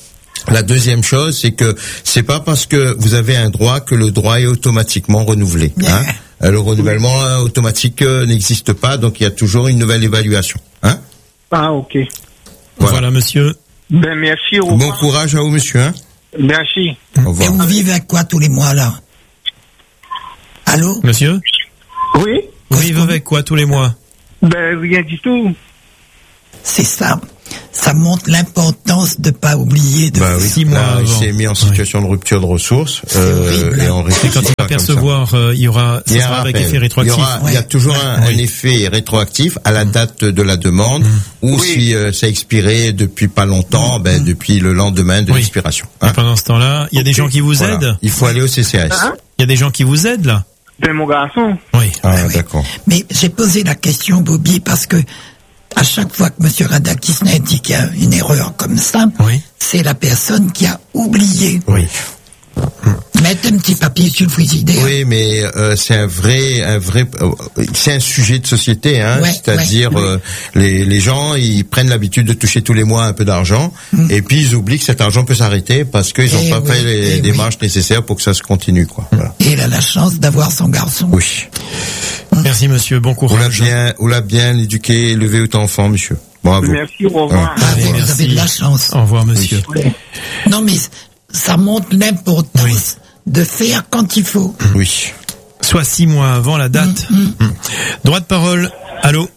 La deuxième chose, c'est que c'est pas parce que vous avez un droit que le droit est automatiquement renouvelé. Hein. Le renouvellement euh, automatique euh, n'existe pas, donc il y a toujours une nouvelle évaluation. Hein. Ah, ok. Voilà, voilà monsieur. Ben, merci. Au bon courage à vous, monsieur. Hein. Merci. Au revoir. Et vous vivez avec quoi tous les mois, là? Allô? Monsieur? Oui? Vous vivez avec quoi tous les mois? Ben, rien du tout. C'est ça. Ça montre l'importance de pas oublier de bah oui, six mois là, avant. Il s'est mis en situation oui. de rupture de ressources euh, et on et quand il va percevoir, euh, il y aura, ça il y sera avec effet il y, rétroactif. aura, ouais. il y a toujours ouais. un, oui. un effet rétroactif à la date de la demande mmh. ou oui. si euh, ça a expiré depuis pas longtemps, mmh. ben depuis le lendemain de oui. l'expiration. Hein. Et pendant ce temps-là, il y a des gens qui vous voilà. aident. Il faut aller au C C S. Hein? Il y a des gens qui vous aident là. C'est mon garçon. Oui. Ah, oui. D'accord. Mais j'ai posé la question, Bobby, parce que à chaque fois que M. Radakisnet dit qu'il y a une erreur comme ça, oui. c'est la personne qui a oublié. Oui. Mettre un petit papier sur le frigidaire. Oui, mais euh, c'est un vrai, un vrai, euh, c'est un sujet de société, hein. Ouais, c'est-à-dire ouais, euh, oui. les les gens, ils prennent l'habitude de toucher tous les mois un peu d'argent, mmh. et puis ils oublient que cet argent peut s'arrêter parce qu'ils n'ont pas oui, fait les démarches oui. nécessaires pour que ça se continue, quoi. Voilà. Et il a la chance d'avoir son garçon. Oui. Merci, monsieur. Bon courage. On l'a bien, on l'a bien éduqué, élevé autant enfant, monsieur. Bravo. Merci. Au revoir. Ah, Allez, vous avez de la chance. Au revoir, monsieur. Oui. Non, mais ça montre l'importance. Oui. De faire quand il faut. Oui. Soit six mois avant la date. Mmh, mmh. Droit de parole. Allô?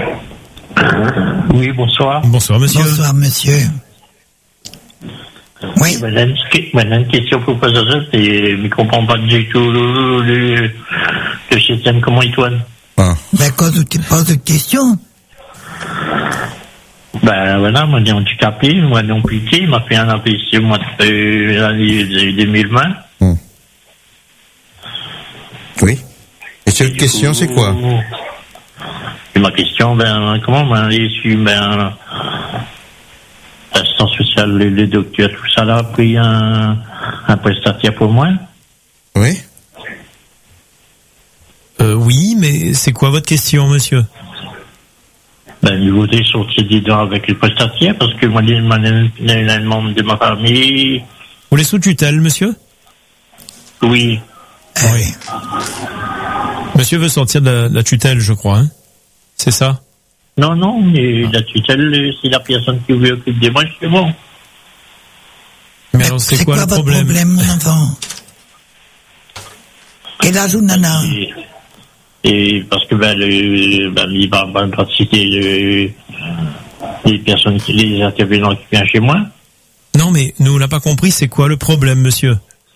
Oui, bonsoir. Bonsoir, monsieur. Bonsoir, monsieur. Oui. Madame, madame, question pour poser ça, c'est, je ne comprends pas du tout le, le, le système, comment il tourne. Ah. Ben, quand tu te poses une question. Ben, voilà, moi, j'ai handicapé, moi, non piqué, il m'a fait un A P C au mois de l'année deux mille vingt. Hum. Oui. Et cette question, coup, c'est quoi? Et ma question, ben, comment on a su, ben, l'assistance sociale, le, le docteur, tout ça, là, a pris un, un prestataire pour moi? Oui. Euh, oui, mais c'est quoi votre question, monsieur? Ben, je voudrais sortir des dents avec le prestataire, parce que moi, il y a un membre de ma famille. Vous les sous tutelle, monsieur? Oui. Oui. Monsieur veut sortir de la, de la tutelle, je crois, hein? C'est ça? Non, non, mais ah. la tutelle, c'est la personne qui veut occuper des moi, c'est bon. Mais, mais alors, c'est, c'est quoi, quoi le votre problème? problème, mon enfant? Quel âge vous en a? Et, et parce que, ben, le, ben, il va pas citer le, les personnes qui, les intervenants qui viennent chez moi. Non, mais nous, on n'a pas compris, c'est quoi le problème, monsieur?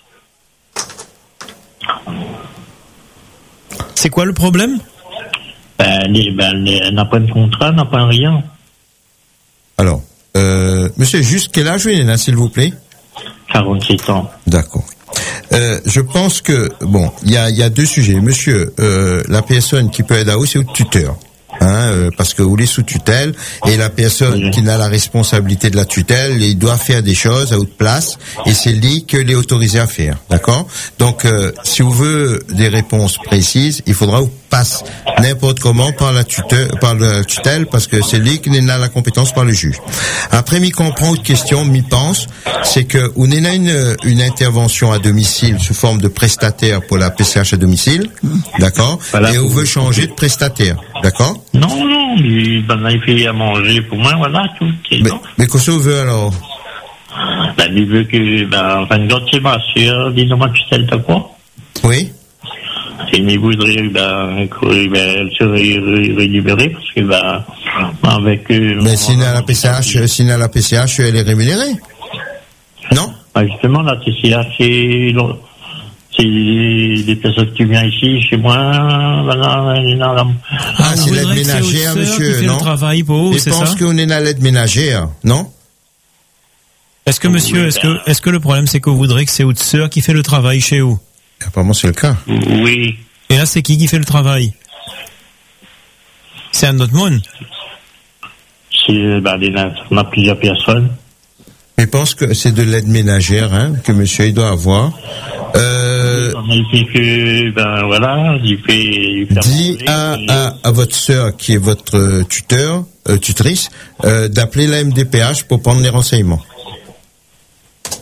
C'est quoi le problème? Ben, les, ben, les, elle n'a pas de contrat, n'a pas rien. Alors, euh, monsieur, juste quel âge il a, s'il vous plaît? quarante-sept ans. D'accord. Euh, je pense que, bon, il y a, y a deux sujets. Monsieur, euh, la personne qui peut être à haut, c'est au tuteur. Hein, euh, parce que vous êtes sous tutelle et la personne oui. qui a la responsabilité de la tutelle, il doit faire des choses à haute place et c'est lui que l'est autorisé à faire, d'accord? Donc, euh, si vous voulez des réponses précises, il faudra vous passe n'importe comment par la tutelle, par la tutelle, parce que c'est lui qui n'a la compétence par le juge. Après, m'y comprend autre question, m'y pense, c'est que on a une une intervention à domicile sous forme de prestataire pour la P C H à domicile, d'accord? Voilà, et on veut changer de prestataire, d'accord? Non, non, il, ben, il fait à manger pour moi, voilà, tout. Mais, mais qu'est-ce qu'on veut alors? Ben, il veut que, ben, en fin de compte, c'est ma soeur, dis-moi, tu sais de quoi? Oui. Et il voudrait, ben, ben, elle serait rémunérée, parce que, ben, avec, euh, mais s'il a la P C H, s'il a la P C H, elle est rémunérée? Non? Ben, justement, la P C H, c'est, c'est des personnes qui viennent ici, chez moi, voilà, là, ah, c'est l'aide ménagère, monsieur, non? Je pense qu'on est dans l'aide ménagère, non? Est-ce que, monsieur, oui, est-ce ben... que, est-ce que le problème, c'est que vous voudrez que c'est votre sœur qui fait le travail chez vous? Apparemment, c'est le cas. Oui. Et là, c'est qui qui fait le travail? C'est un autre monde? C'est, ben, on a plusieurs personnes. Je pense que c'est de l'aide ménagère, hein, que monsieur, il doit avoir. Euh, il dit que, ben, voilà, il fait, il fait dis à, et... à, à votre sœur, qui est votre tuteur, euh, tutrice, euh, d'appeler la M D P H pour prendre les renseignements.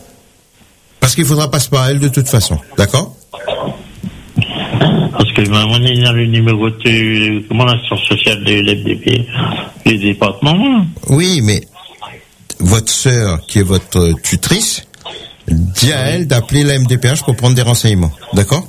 parce qu'il faudra passer par elle de toute façon. D'accord? Parce que on est dans le numéro de comment l'action sociale de l'F D P, les départements. Oui, mais votre sœur, qui est votre tutrice, dit à elle d'appeler la M D P H pour prendre des renseignements. D'accord?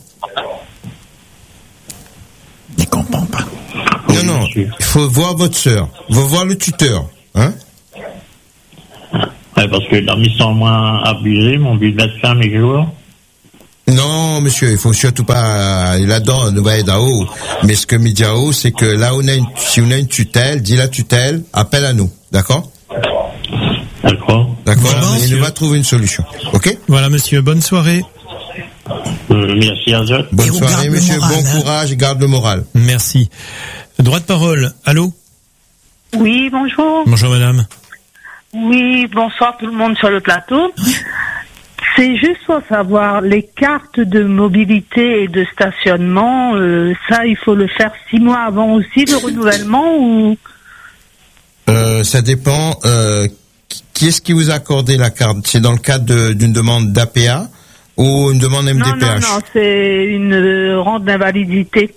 Je ne comprends pas. Non, non, il faut voir votre sœur. Il faut voir le tuteur. Hein? Ouais, parce que la mission moins abusée, mon but de fin mes jours. Non, monsieur, il faut surtout pas aller là-dedans, nous va être à haut. Mais ce que me dit à haut, c'est que là, on a une, si on a une tutelle, dis la tutelle, appelle à nous. D'accord? D'accord. D'accord. Voilà, et il va trouver une solution. Ok? Voilà, monsieur. Bonne soirée. Euh, merci, Azot. Bonne soirée, monsieur. Moral, bon hein. courage et garde le moral. Merci. Droit de parole. Allô? Oui, bonjour. Bonjour, madame. Oui, bonsoir tout le monde sur le plateau. C'est juste pour savoir, les cartes de mobilité et de stationnement, euh, ça, il faut le faire six mois avant aussi, le renouvellement, ou... Euh, ça dépend. Euh, qui est-ce qui vous a accordé la carte? C'est dans le cadre de, d'une demande d'A P A ou une demande M D P H? Non, non, non, c'est une euh, rente d'invalidité.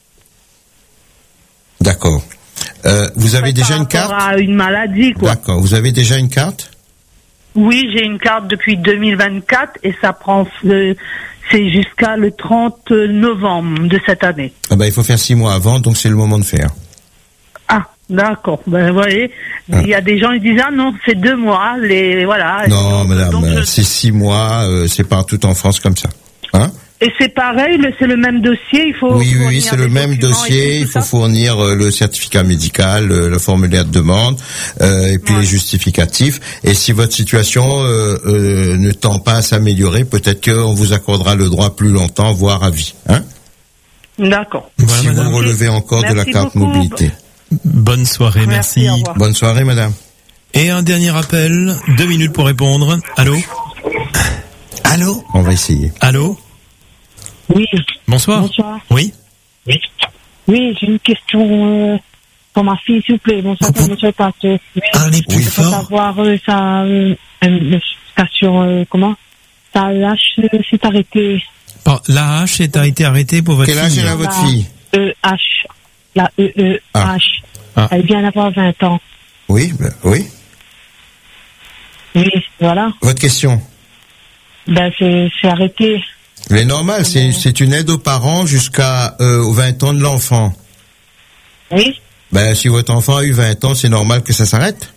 D'accord. Euh, vous avez déjà une carte? À une maladie, quoi. D'accord. Vous avez déjà une carte? Oui, j'ai une carte depuis deux mille vingt-quatre et ça prend, euh, c'est jusqu'à le trente novembre de cette année. Ah ben, il faut faire six mois avant, donc c'est le moment de faire. Ah, d'accord. Ben, vous voyez, il y a des gens qui disent, ah non, c'est deux mois, les, voilà. Non, donc, madame, donc je... c'est six mois, euh, c'est partout en France comme ça. Hein? Et c'est pareil, le, c'est le même dossier, il faut... Oui, oui, c'est le même dossier, il faut fournir euh, le certificat médical, euh, le formulaire de demande, euh, et puis ouais. les justificatifs. Et si votre situation euh, euh, ne tend pas à s'améliorer, peut-être qu'on vous accordera le droit plus longtemps, voire à vie. Hein? D'accord. Si voilà, vous relevez encore merci de la carte beaucoup. Mobilité. Bonne soirée, merci. merci. Bonne soirée, madame. Et un dernier appel, deux minutes pour répondre. Allô? Allô? On va essayer. Allô? Oui. Bonsoir. Bonsoir. Oui. Oui. Oui, j'ai une question euh, pour ma fille, s'il vous plaît. Bonsoir, monsieur Pasteur. Parlez plus fort. Je veux savoir euh, sa euh, station, euh, comment? Sa H euh, s'est arrêtée. La H est, a été arrêtée pour votre Quel fille. Quel âge a votre fille? E H. La E E H. Ah. Ah. Elle vient d'avoir vingt ans. Oui, ben, oui. Oui, voilà. Votre question? Ben, c'est, c'est arrêté. Mais normal, c'est, c'est une aide aux parents jusqu'à euh, aux vingt ans de l'enfant. Oui. Ben, si votre enfant a eu vingt ans, c'est normal que ça s'arrête.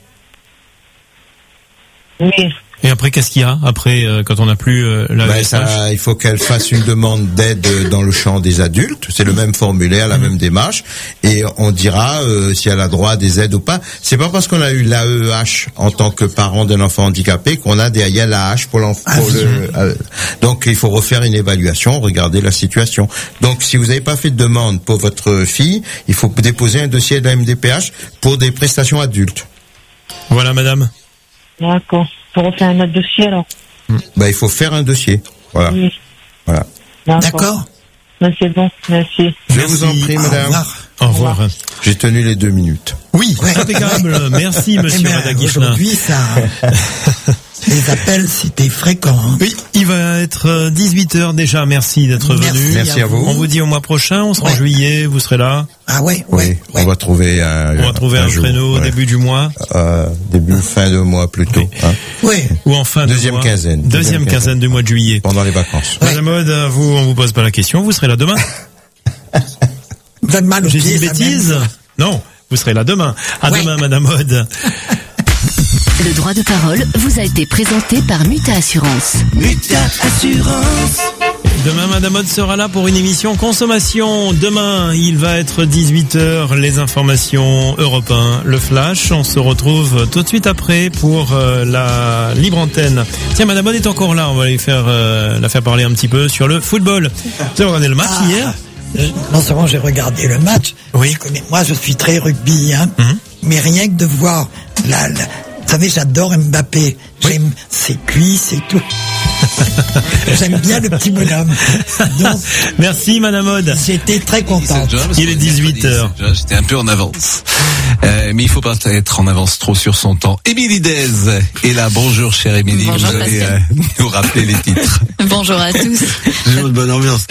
Oui. Et après, qu'est-ce qu'il y a après euh, quand on n'a plus euh, la ben, ça, il faut qu'elle fasse une demande d'aide dans le champ des adultes. C'est le même formulaire, la mmh. même démarche, et on dira euh, si elle a droit à des aides ou pas. C'est pas parce qu'on a eu l'A E H en tant que parent d'un enfant handicapé qu'on a des l'A H pour l'enfant. Ah, pour le, euh, donc il faut refaire une évaluation, regarder la situation. Donc si vous n'avez pas fait de demande pour votre fille, il faut déposer un dossier de la M D P H pour des prestations adultes. Voilà, madame. D'accord. Pour refaire un autre dossier, alors. Ben, il faut faire un dossier. Voilà. Oui. Voilà. D'accord. D'accord. Ben, c'est bon. Merci. Je Merci. vous en prie, madame. Au revoir. Au revoir. J'ai tenu les deux minutes. Oui, ouais. Impeccable. Merci, monsieur Radagishna. Aujourd'hui, ça... Les appels, c'était fréquent. Hein. Oui, il va être dix-huit heures déjà. Merci d'être Merci venu. Merci à vous. On vous dit au mois prochain. On sera ouais. en juillet. Vous serez là. Ah ouais, oui. ouais, on va trouver un. On va trouver un, un créneau au ouais. début du mois. Euh, début fin de mois plutôt. Oui. Hein. Oui. Ou en fin de deuxième mois. quinzaine. Deuxième, Deuxième quinzaine, quinzaine du mois de juillet. Pendant les vacances. Ouais. Madame Aude, vous, on vous pose pas la question. Vous serez là demain. Vous avez mal au J'ai pied, dit une bêtise. Non, vous serez là demain. À ouais. demain, Madame Aude. Le droit de parole vous a été présenté par Muta Assurance. Muta Assurance. Demain, Madame Aude sera là pour une émission consommation. Demain, il va être dix-huit heures, les informations Europe un, le flash. On se retrouve tout de suite après pour euh, la libre antenne. Tiens, Madame Aude est encore là. On va aller faire, euh, la faire parler un petit peu sur le football. Vous avez regardé le match ah, hier? Non seulement j'ai regardé le match, oui. je connais, moi je suis très rugby, hein, mm-hmm. mais rien que de voir la, la savez, j'adore Mbappé. J'aime ses cuisses et tout. J'aime bien le petit bonhomme. Donc, merci Madame Aude. J'étais très content. Il est dix-huit heures. J'étais un peu en avance. Euh, mais il faut pas être en avance trop sur son temps. Émilie Dez est là. Bonjour chère Émilie. Bonjour, vous allez euh, nous rappeler les titres. Bonjour à tous. Toujours de bonne ambiance.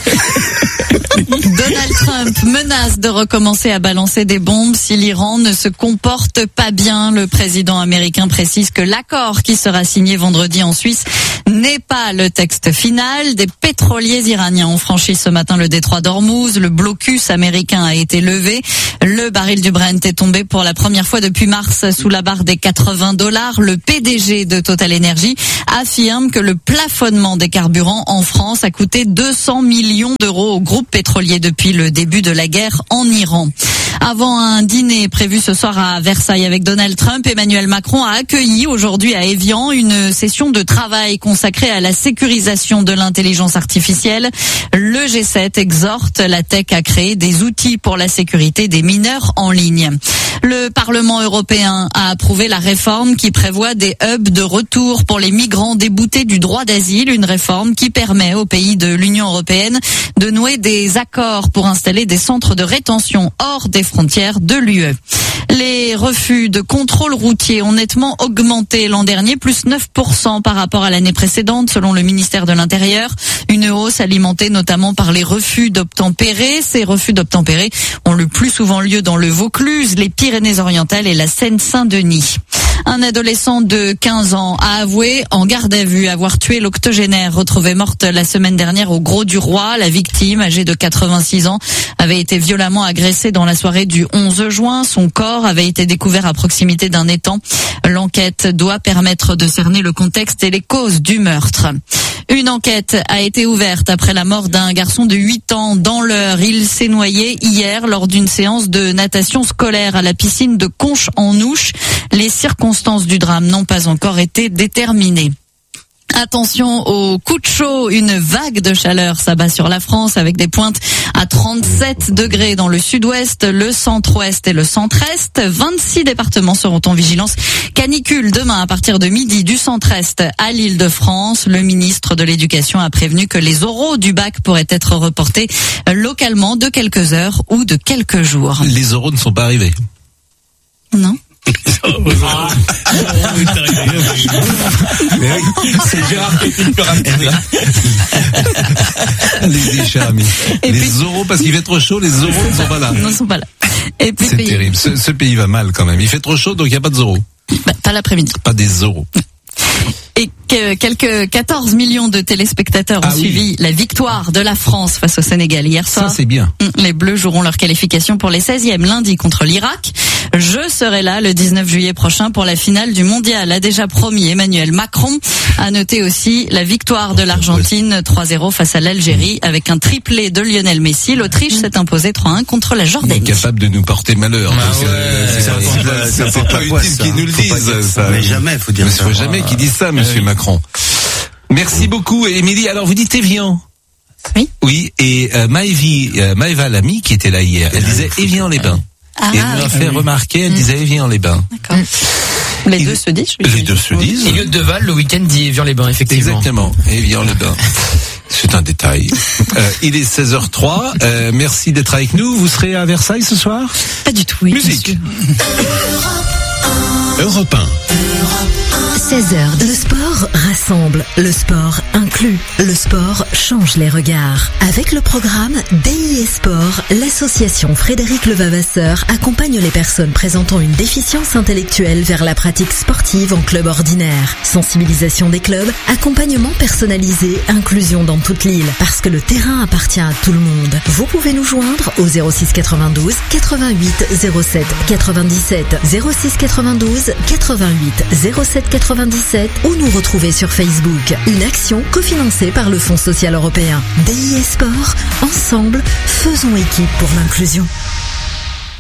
Donald Trump menace de recommencer à balancer des bombes si l'Iran ne se comporte pas bien. Le président américain précise que l'accord qui sera signé vendredi en Suisse n'est pas le texte final. Des pétroliers iraniens ont franchi ce matin le détroit d'Ormuz. Le blocus américain a été levé. Le baril du Brent est tombé pour la première fois depuis mars sous la barre des quatre-vingts dollars. Le P D G de Total Energy affirme que le plafonnement des carburants en France a coûté deux cents millions d'euros au groupe pétrolier depuis le début de la guerre en Iran. Avant un dîner prévu ce soir à Versailles avec Donald Trump, Emmanuel Macron a accueilli aujourd'hui à Évian une session de travail consacrée à la sécurisation de l'intelligence artificielle. Le G sept exhorte la tech à créer des outils pour la sécurité des mineurs en ligne. Le Parlement européen a approuvé la réforme qui prévoit des hubs de retour pour les migrants déboutés du droit d'asile, une réforme qui permet aux pays de l'Union européenne de nouer des accords pour installer des centres de rétention hors des frontières de l'U E. Les refus de contrôle routier ont nettement augmenté l'an dernier, plus neuf pour cent par rapport à l'année précédente, selon le ministère de l'Intérieur. Une hausse alimentée notamment par les refus d'obtempérer. Ces refus d'obtempérer ont le plus souvent lieu dans le Vaucluse, les Pyrénées-Orientales et la Seine-Saint-Denis. Un adolescent de quinze ans a avoué en garde à vue avoir tué l'octogénaire retrouvée morte la semaine dernière au Gros du Roi. La victime, âgée de quatre-vingt-six ans, avait été violemment agressée dans la soirée du onze juin. Son corps avait été découvert à proximité d'un étang. L'enquête doit permettre de cerner le contexte et les causes du meurtre. Une enquête a été ouverte après la mort d'un garçon de huit ans dans l'Eure. Il s'est noyé hier lors d'une séance de natation scolaire à la piscine de Conches-en-Ouche. Les circonstances du drame n'ont pas encore été déterminées. Attention au coup de chaud, une vague de chaleur s'abat sur la France avec des pointes à trente-sept degrés dans le sud-ouest, le centre-ouest et le centre-est. vingt-six départements seront en vigilance canicule demain à partir de midi du centre-est à l'Île-de-France. Le ministre de l'Éducation a prévenu que les oraux du bac pourraient être reportés localement de quelques heures ou de quelques jours. Les oraux ne sont pas arrivés. Non. Ah. C'est Gérard qui est plus rapide là. Les échamis. Les oraux, parce qu'il fait trop chaud, les oraux ne sont pas là. Ne sont pas là. Et puis c'est pays... terrible. Ce, ce pays va mal quand même. Il fait trop chaud, donc il n'y a pas de oraux. Bah, pas l'après-midi. Pas des oraux. Et que quelques quatorze millions de téléspectateurs ont ah suivi oui. la victoire de la France face au Sénégal hier soir. Ça, c'est bien. Les Bleus joueront leur qualification pour les seizièmes lundi contre l'Irak. Je serai là le dix-neuf juillet prochain pour la finale du mondial, a déjà promis Emmanuel Macron. À noter aussi la victoire de l'Argentine trois zéro face à l'Algérie avec un triplé de Lionel Messi. L'Autriche s'est imposée trois un contre la Jordanie. Capable de nous porter malheur. Ah ouais, c'est c'est c'est pas utile qu'ils nous le disent. Ça. Mais jamais, faut dire. Mais il faut jamais qu'ils disent ça, Monsieur Macron. Merci beaucoup, Émilie. Alors vous dites Évian. Oui. Oui, et euh, Maëvi, euh, Maëva l'amie qui était là hier, elle disait Évian-les-Bains. Ah, et elle m'a fait oui. remarquer, elle mmh. disait Évian-les-Bains. D'accord. Les et deux se disent. Les deux se disent. Et Lyotte de Val, le week-end, dit Évian-les-Bains, effectivement. Exactement, Évian-les-Bains. C'est un détail. Euh, il est seize heures trois. Euh, merci d'être avec nous. Vous serez à Versailles ce soir? Pas du tout, oui. Musique. Europe un. seize heures. Le sport rassemble, le sport inclut, le sport change les regards. Avec le programme D I E Sport, l'association Frédéric Levavasseur accompagne les personnes présentant une déficience intellectuelle vers la pratique sportive en club ordinaire. Sensibilisation des clubs, accompagnement personnalisé, inclusion dans toute l'île, parce que le terrain appartient à tout le monde. Vous pouvez nous joindre au zéro six quatre-vingt-douze quatre-vingt-huit zéro sept quatre-vingt-dix-sept, zéro six quatre-vingt-douze quatre-vingt-huit zéro sept quatre-vingt-dix-sept ou nous retrouver sur Facebook. Une action cofinancée par le Fonds social européen. D I E Sport, ensemble, faisons équipe pour l'inclusion.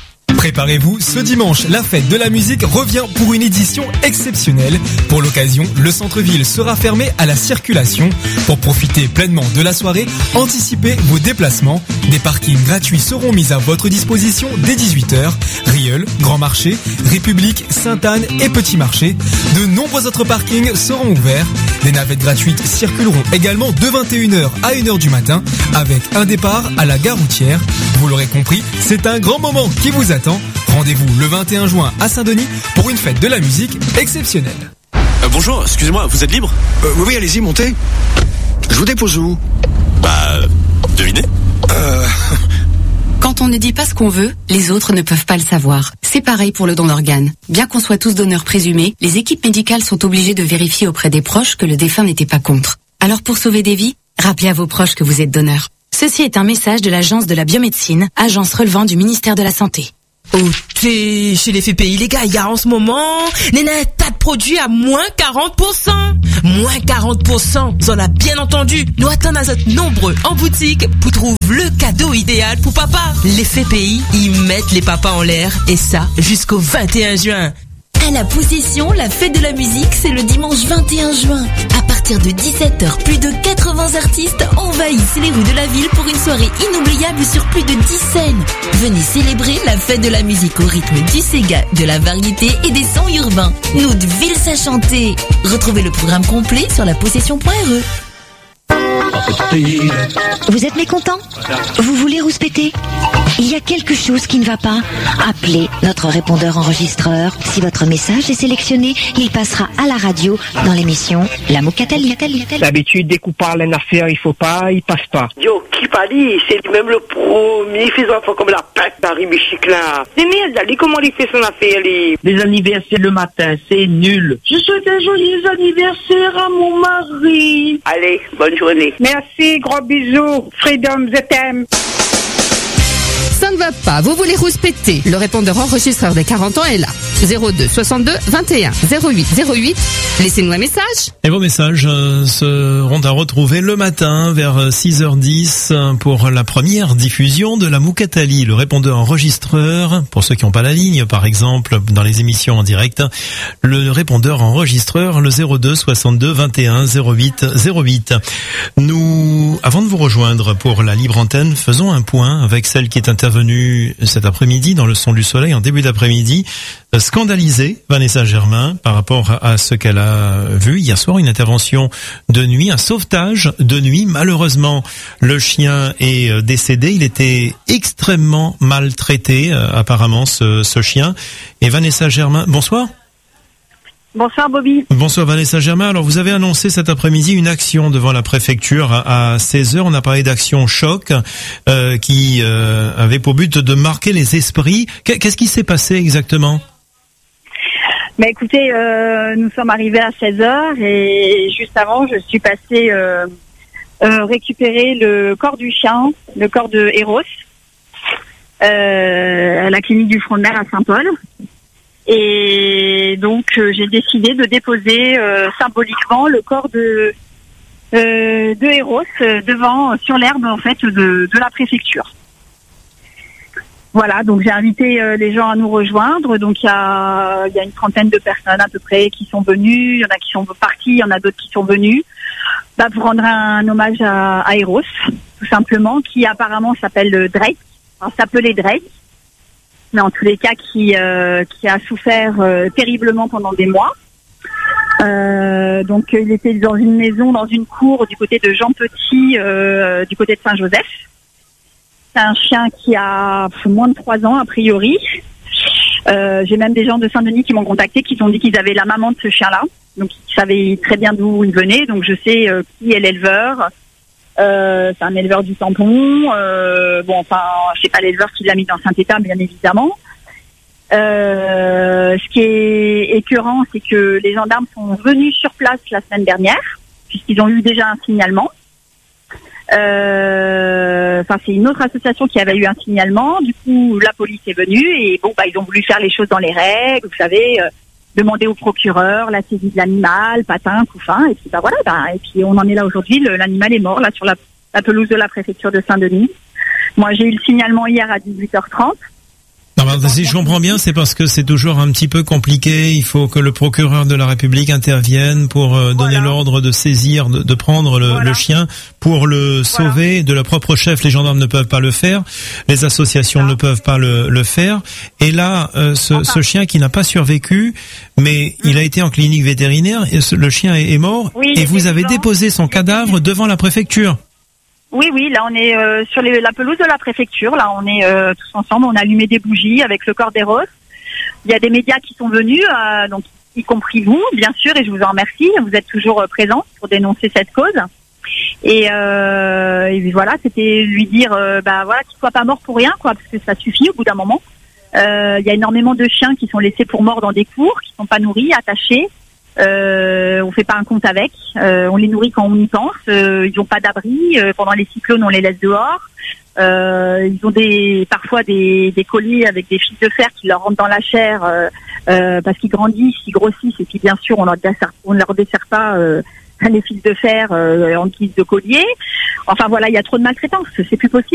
Préparez-vous, ce dimanche, la fête de la musique revient pour une édition exceptionnelle. Pour l'occasion, le centre-ville sera fermé à la circulation. Pour profiter pleinement de la soirée, anticipez vos déplacements. Des parkings gratuits seront mis à votre disposition dès dix-huit heures. Rieul, Grand Marché, République, Sainte-Anne et Petit Marché. De nombreux autres parkings seront ouverts. Des navettes gratuites circuleront également de vingt et une heures à une heure du matin avec un départ à la gare routière. Vous l'aurez compris, c'est un grand moment qui vous attend. Rendez-vous le vingt et un juin à Saint-Denis pour une fête de la musique exceptionnelle. Euh, bonjour, excusez-moi, vous êtes libre ? euh, Oui, allez-y, montez. Je vous dépose où ? Bah, devinez. Euh... Quand on ne dit pas ce qu'on veut, les autres ne peuvent pas le savoir. C'est pareil pour le don d'organes. Bien qu'on soit tous donneurs présumés, les équipes médicales sont obligées de vérifier auprès des proches que le défunt n'était pas contre. Alors pour sauver des vies, rappelez à vos proches que vous êtes donneur. Ceci est un message de l'Agence de la biomédecine, agence relevant du ministère de la Santé. Oh, t'es chez les F P I, les gars, il y a en ce moment, Néna, un tas de produits à moins quarante pour cent. Moins quarante pour cent, vous en avez bien entendu. Nous attendons à être nombreux en boutique pour trouver le cadeau idéal pour papa. Les F P I, ils mettent les papas en l'air, et ça jusqu'au vingt et un juin. À la Possession, la fête de la musique, c'est le dimanche vingt et un juin. À partir de dix-sept heures, plus de quatre-vingts artistes envahissent les rues de la ville pour une soirée inoubliable sur plus de dix scènes. Venez célébrer la fête de la musique au rythme du Sega, de la variété et des sons urbains. Nous de Vils à chanter. Retrouvez le programme complet sur la possession point r e. Vous êtes mécontent? Vous voulez rouspéter? Il y a quelque chose qui ne va pas? Appelez notre répondeur enregistreur. Si votre message est sélectionné, il passera à la radio dans l'émission La Moucatali. D'habitude, dès qu'on parle d'une affaire, il faut pas, il passe pas. Yo, qui parle, c'est même le premier fait enfant comme la pète d'Harry Michic là. C'est merde, Ali, comment il fait son affaire, les... Les anniversaires le matin, c'est nul. Je souhaite un joyeux anniversaire à mon mari. Allez, bonne journée. Merci, gros bisous. Freedom, je t'aime. Ça ne va pas, vous voulez rouspéter. Le répondeur enregistreur des quarante ans est là. zéro deux soixante-deux vingt et un zéro huit zéro huit. Laissez-nous un message. Et vos messages euh, seront à retrouver le matin vers six heures dix pour la première diffusion de la Moucatali, le répondeur enregistreur. Pour ceux qui n'ont pas la ligne, par exemple, dans les émissions en direct, le répondeur enregistreur, le zéro deux soixante-deux vingt et un zéro huit zéro huit. Nous, avant de vous rejoindre pour la libre antenne, faisons un point avec celle qui est intervenue cet après-midi dans le Son du Soleil en début d'après-midi, scandalisée, Vanessa Germain, par rapport à ce qu'elle a vu hier soir, une intervention de nuit, un sauvetage de nuit. Malheureusement, le chien est décédé. Il était extrêmement maltraité, apparemment, ce, ce chien. Et Vanessa Germain, bonsoir. Bonsoir Bobby. Bonsoir Vanessa Germain. Alors vous avez annoncé cet après-midi une action devant la préfecture à seize heures. On a parlé d'action choc euh, qui euh, avait pour but de marquer les esprits. Qu'est-ce qui s'est passé exactement ? Mais écoutez, euh, nous sommes arrivés à seize heures et juste avant, je suis passée euh, euh, récupérer le corps du chien, le corps de Eros, euh, à la clinique du Front de Mer à Saint-Paul. Et donc, euh, j'ai décidé de déposer euh, symboliquement le corps de euh, de Eros euh, devant, sur l'herbe en fait de, de la préfecture. Voilà, donc j'ai invité euh, les gens à nous rejoindre. Donc il y a il y a une trentaine de personnes à peu près qui sont venues. Il y en a qui sont partis, il y en a d'autres qui sont venus. Bah, pour rendre un, un hommage à, à Eros, tout simplement, qui apparemment s'appelle Drake. Alors s'appelait Drake. Mais en tous les cas, qui euh, qui a souffert euh, terriblement pendant des mois. Euh, donc il était dans une maison, dans une cour du côté de Jean Petit, euh, du côté de Saint-Joseph. C'est un chien qui a moins de trois ans a priori. Euh, j'ai même des gens de Saint-Denis qui m'ont contacté, qui ont dit qu'ils avaient la maman de ce chien-là, donc ils savaient très bien d'où il venait. Donc je sais euh, qui est l'éleveur. Euh, c'est un éleveur du Tampon. Euh, bon, enfin, c'est pas l'éleveur qui l'a mis dans Saint-État, bien évidemment. Euh, ce qui est écœurant, c'est que les gendarmes sont venus sur place la semaine dernière, puisqu'ils ont eu déjà un signalement. Euh, enfin, c'est une autre association qui avait eu un signalement. Du coup, la police est venue et bon, bah, ils ont voulu faire les choses dans les règles. Vous savez, euh, demander au procureur la saisie de l'animal, patin, couffin, et puis bah voilà. Bah, et puis on en est là aujourd'hui. Le, l'animal est mort là sur la, la pelouse de la préfecture de Saint-Denis. Moi, j'ai eu le signalement hier à dix-huit heures trente. Non, ben, si je comprends bien, c'est parce que c'est toujours un petit peu compliqué. Il faut que le procureur de la République intervienne pour euh, donner voilà. l'ordre de saisir, de, de prendre le, voilà. le chien pour le sauver. Voilà. De leur propre chef, les gendarmes ne peuvent pas le faire. Les associations voilà. ne peuvent pas le, le faire. Et là, euh, ce, enfin. ce chien qui n'a pas survécu, mais mmh. il a été en clinique vétérinaire et ce, le chien est, est mort. Oui, et vous avez déposé son cadavre devant la préfecture. Oui, oui, là on est euh, sur les, la pelouse de la préfecture, là on est euh, tous ensemble, on a allumé des bougies avec le corps d'Eros. Il y a des médias qui sont venus, euh, donc y compris vous, bien sûr, et je vous en remercie, vous êtes toujours euh, présents pour dénoncer cette cause. Et, euh, et voilà, c'était lui dire, euh, bah voilà, qu'il soit pas mort pour rien, quoi, parce que ça suffit au bout d'un moment. Euh, il y a énormément de chiens qui sont laissés pour morts dans des cours, qui sont pas nourris, attachés. Euh, on fait pas un compte avec, euh, on les nourrit quand on y pense, euh, ils ont pas d'abri, euh, pendant les cyclones on les laisse dehors, euh, ils ont des parfois des, des colliers avec des fils de fer qui leur rentrent dans la chair euh, euh, parce qu'ils grandissent, ils grossissent et puis bien sûr on leur dessert, on leur dessert pas euh, les fils de fer euh, en guise de collier. Enfin voilà, il y a trop de maltraitance, c'est plus possible.